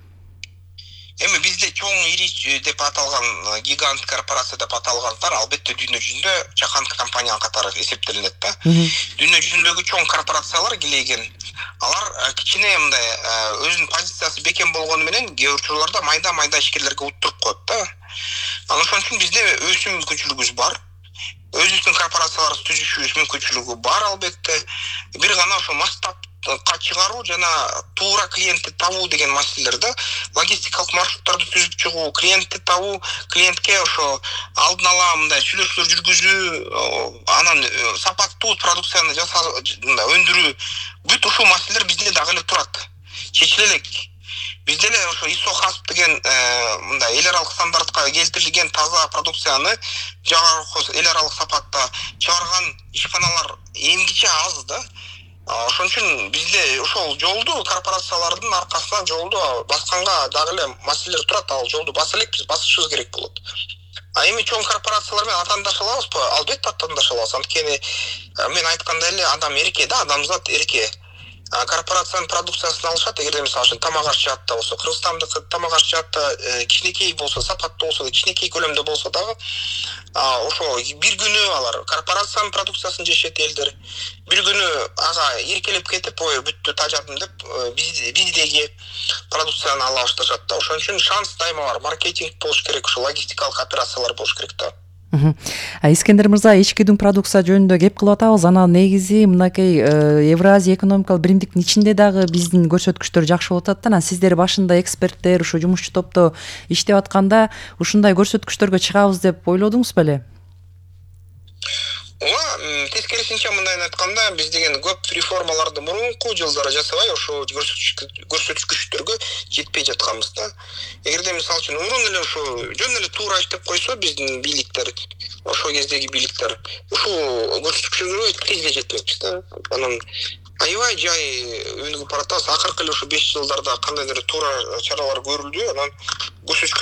Эми бизде чоң ири деп аталган гигант корпорация деп аталгандар албетте дүйнө жүзүндө жаһандык компания катары эсептелинет да. Дүйнө жүзүндөгү чоң корпорациялар килеген. Алар кичине мындай өзүнүн позициясы бекем болгону менен кээ бир учурларда майда ишкерлерге уттуруп коет да. Анан ошон үчүн бизде өсүү мүмкүнчүлүгүбүз бар. Өзүбүздүн корпорацияларыбызды түзүшүбүз мүмкүнчүлүгү бар албетте. Бир гана ошо масштабка чыгаруу жана туура клиентти табуу деген маселелерде логистикалык маршруттарды түзүп чыгуу, клиентти табуу, клиентке ошо алдын ала мындай сүйлөшүүлөр жүргүзүү, анан сапаттуу продукцияны өндүрүү, бүт ушул маселелер бизде дагы эле турат. Чечиле элек. Бизде эле ошо ISO HACCP деген мындай эл аралык стандартка келтирилген таза продукцияны жогорку эл аралык сапатта чыгарган ишканалар эмгиче аз да. Ошон үчүн бизде ошол жолду корпорациялардын аркасынан жолду басканга дагы эле маселелер турат. Ал жолду баса элекпиз, басышыбыз керек болот. Эми чоң корпорациялар менен атаандаша алабызбы? Албетте атаандаша алабыз. Анткени мен айткандай эле адам эрке да, адамзат эрке. корпорациянын продукциясын алышат. Эгерде мисалы үчүн тамак аш жаатта болсо, Кыргызстандыкы тамак аш жаатта кичинекей болсо, сапаттуу болсо да, кичинекей көлөмдө болсо дагы ошо бир күнү алар корпорациянын продукциясын жешет элдер. Бир күнү ага эркелеп кетип, ой бүттү тажадым деп биздеги продукцияны ала башташат да. Ошон үчүн шанс дайыма бар. Маркетинг болуш керек, ошо логистикалык операциялар болуш керек да. Искендер мырза, ичкидин продукция жөнүндө кеп кылып атабыз. Анан негизи мынакей Евразия экономикалык биримдиктин ичинде дагы биздин көрсөткүчтөр жакшы болуп атат да. Анан сиздер башында эксперттер, ушу жумушчу топто иштеп атканда ушундай көрсөткүчтөргө чыгабыз деп ойлодуңуз беле? Тескерисинче мындайын айтканда, биз деген көп реформаларды мурунку жылдары жасабай, ошо көрсөткүчтөргө жетпей жатканбыз да. Эгерде мисалы үчүн мурун эле ошо жөн эле туура иштеп койсо биздин бийликтер, ошо кездеги бийликтер, ушул көрсөткүчтөргө тезде жетмекчи да. Анан аябай жай өнүгүп баратабыз. Акыркы эле ошо 5 жылдарда кандайдыр туура чаралар көрүлдү. Анан көрсөткүчтөр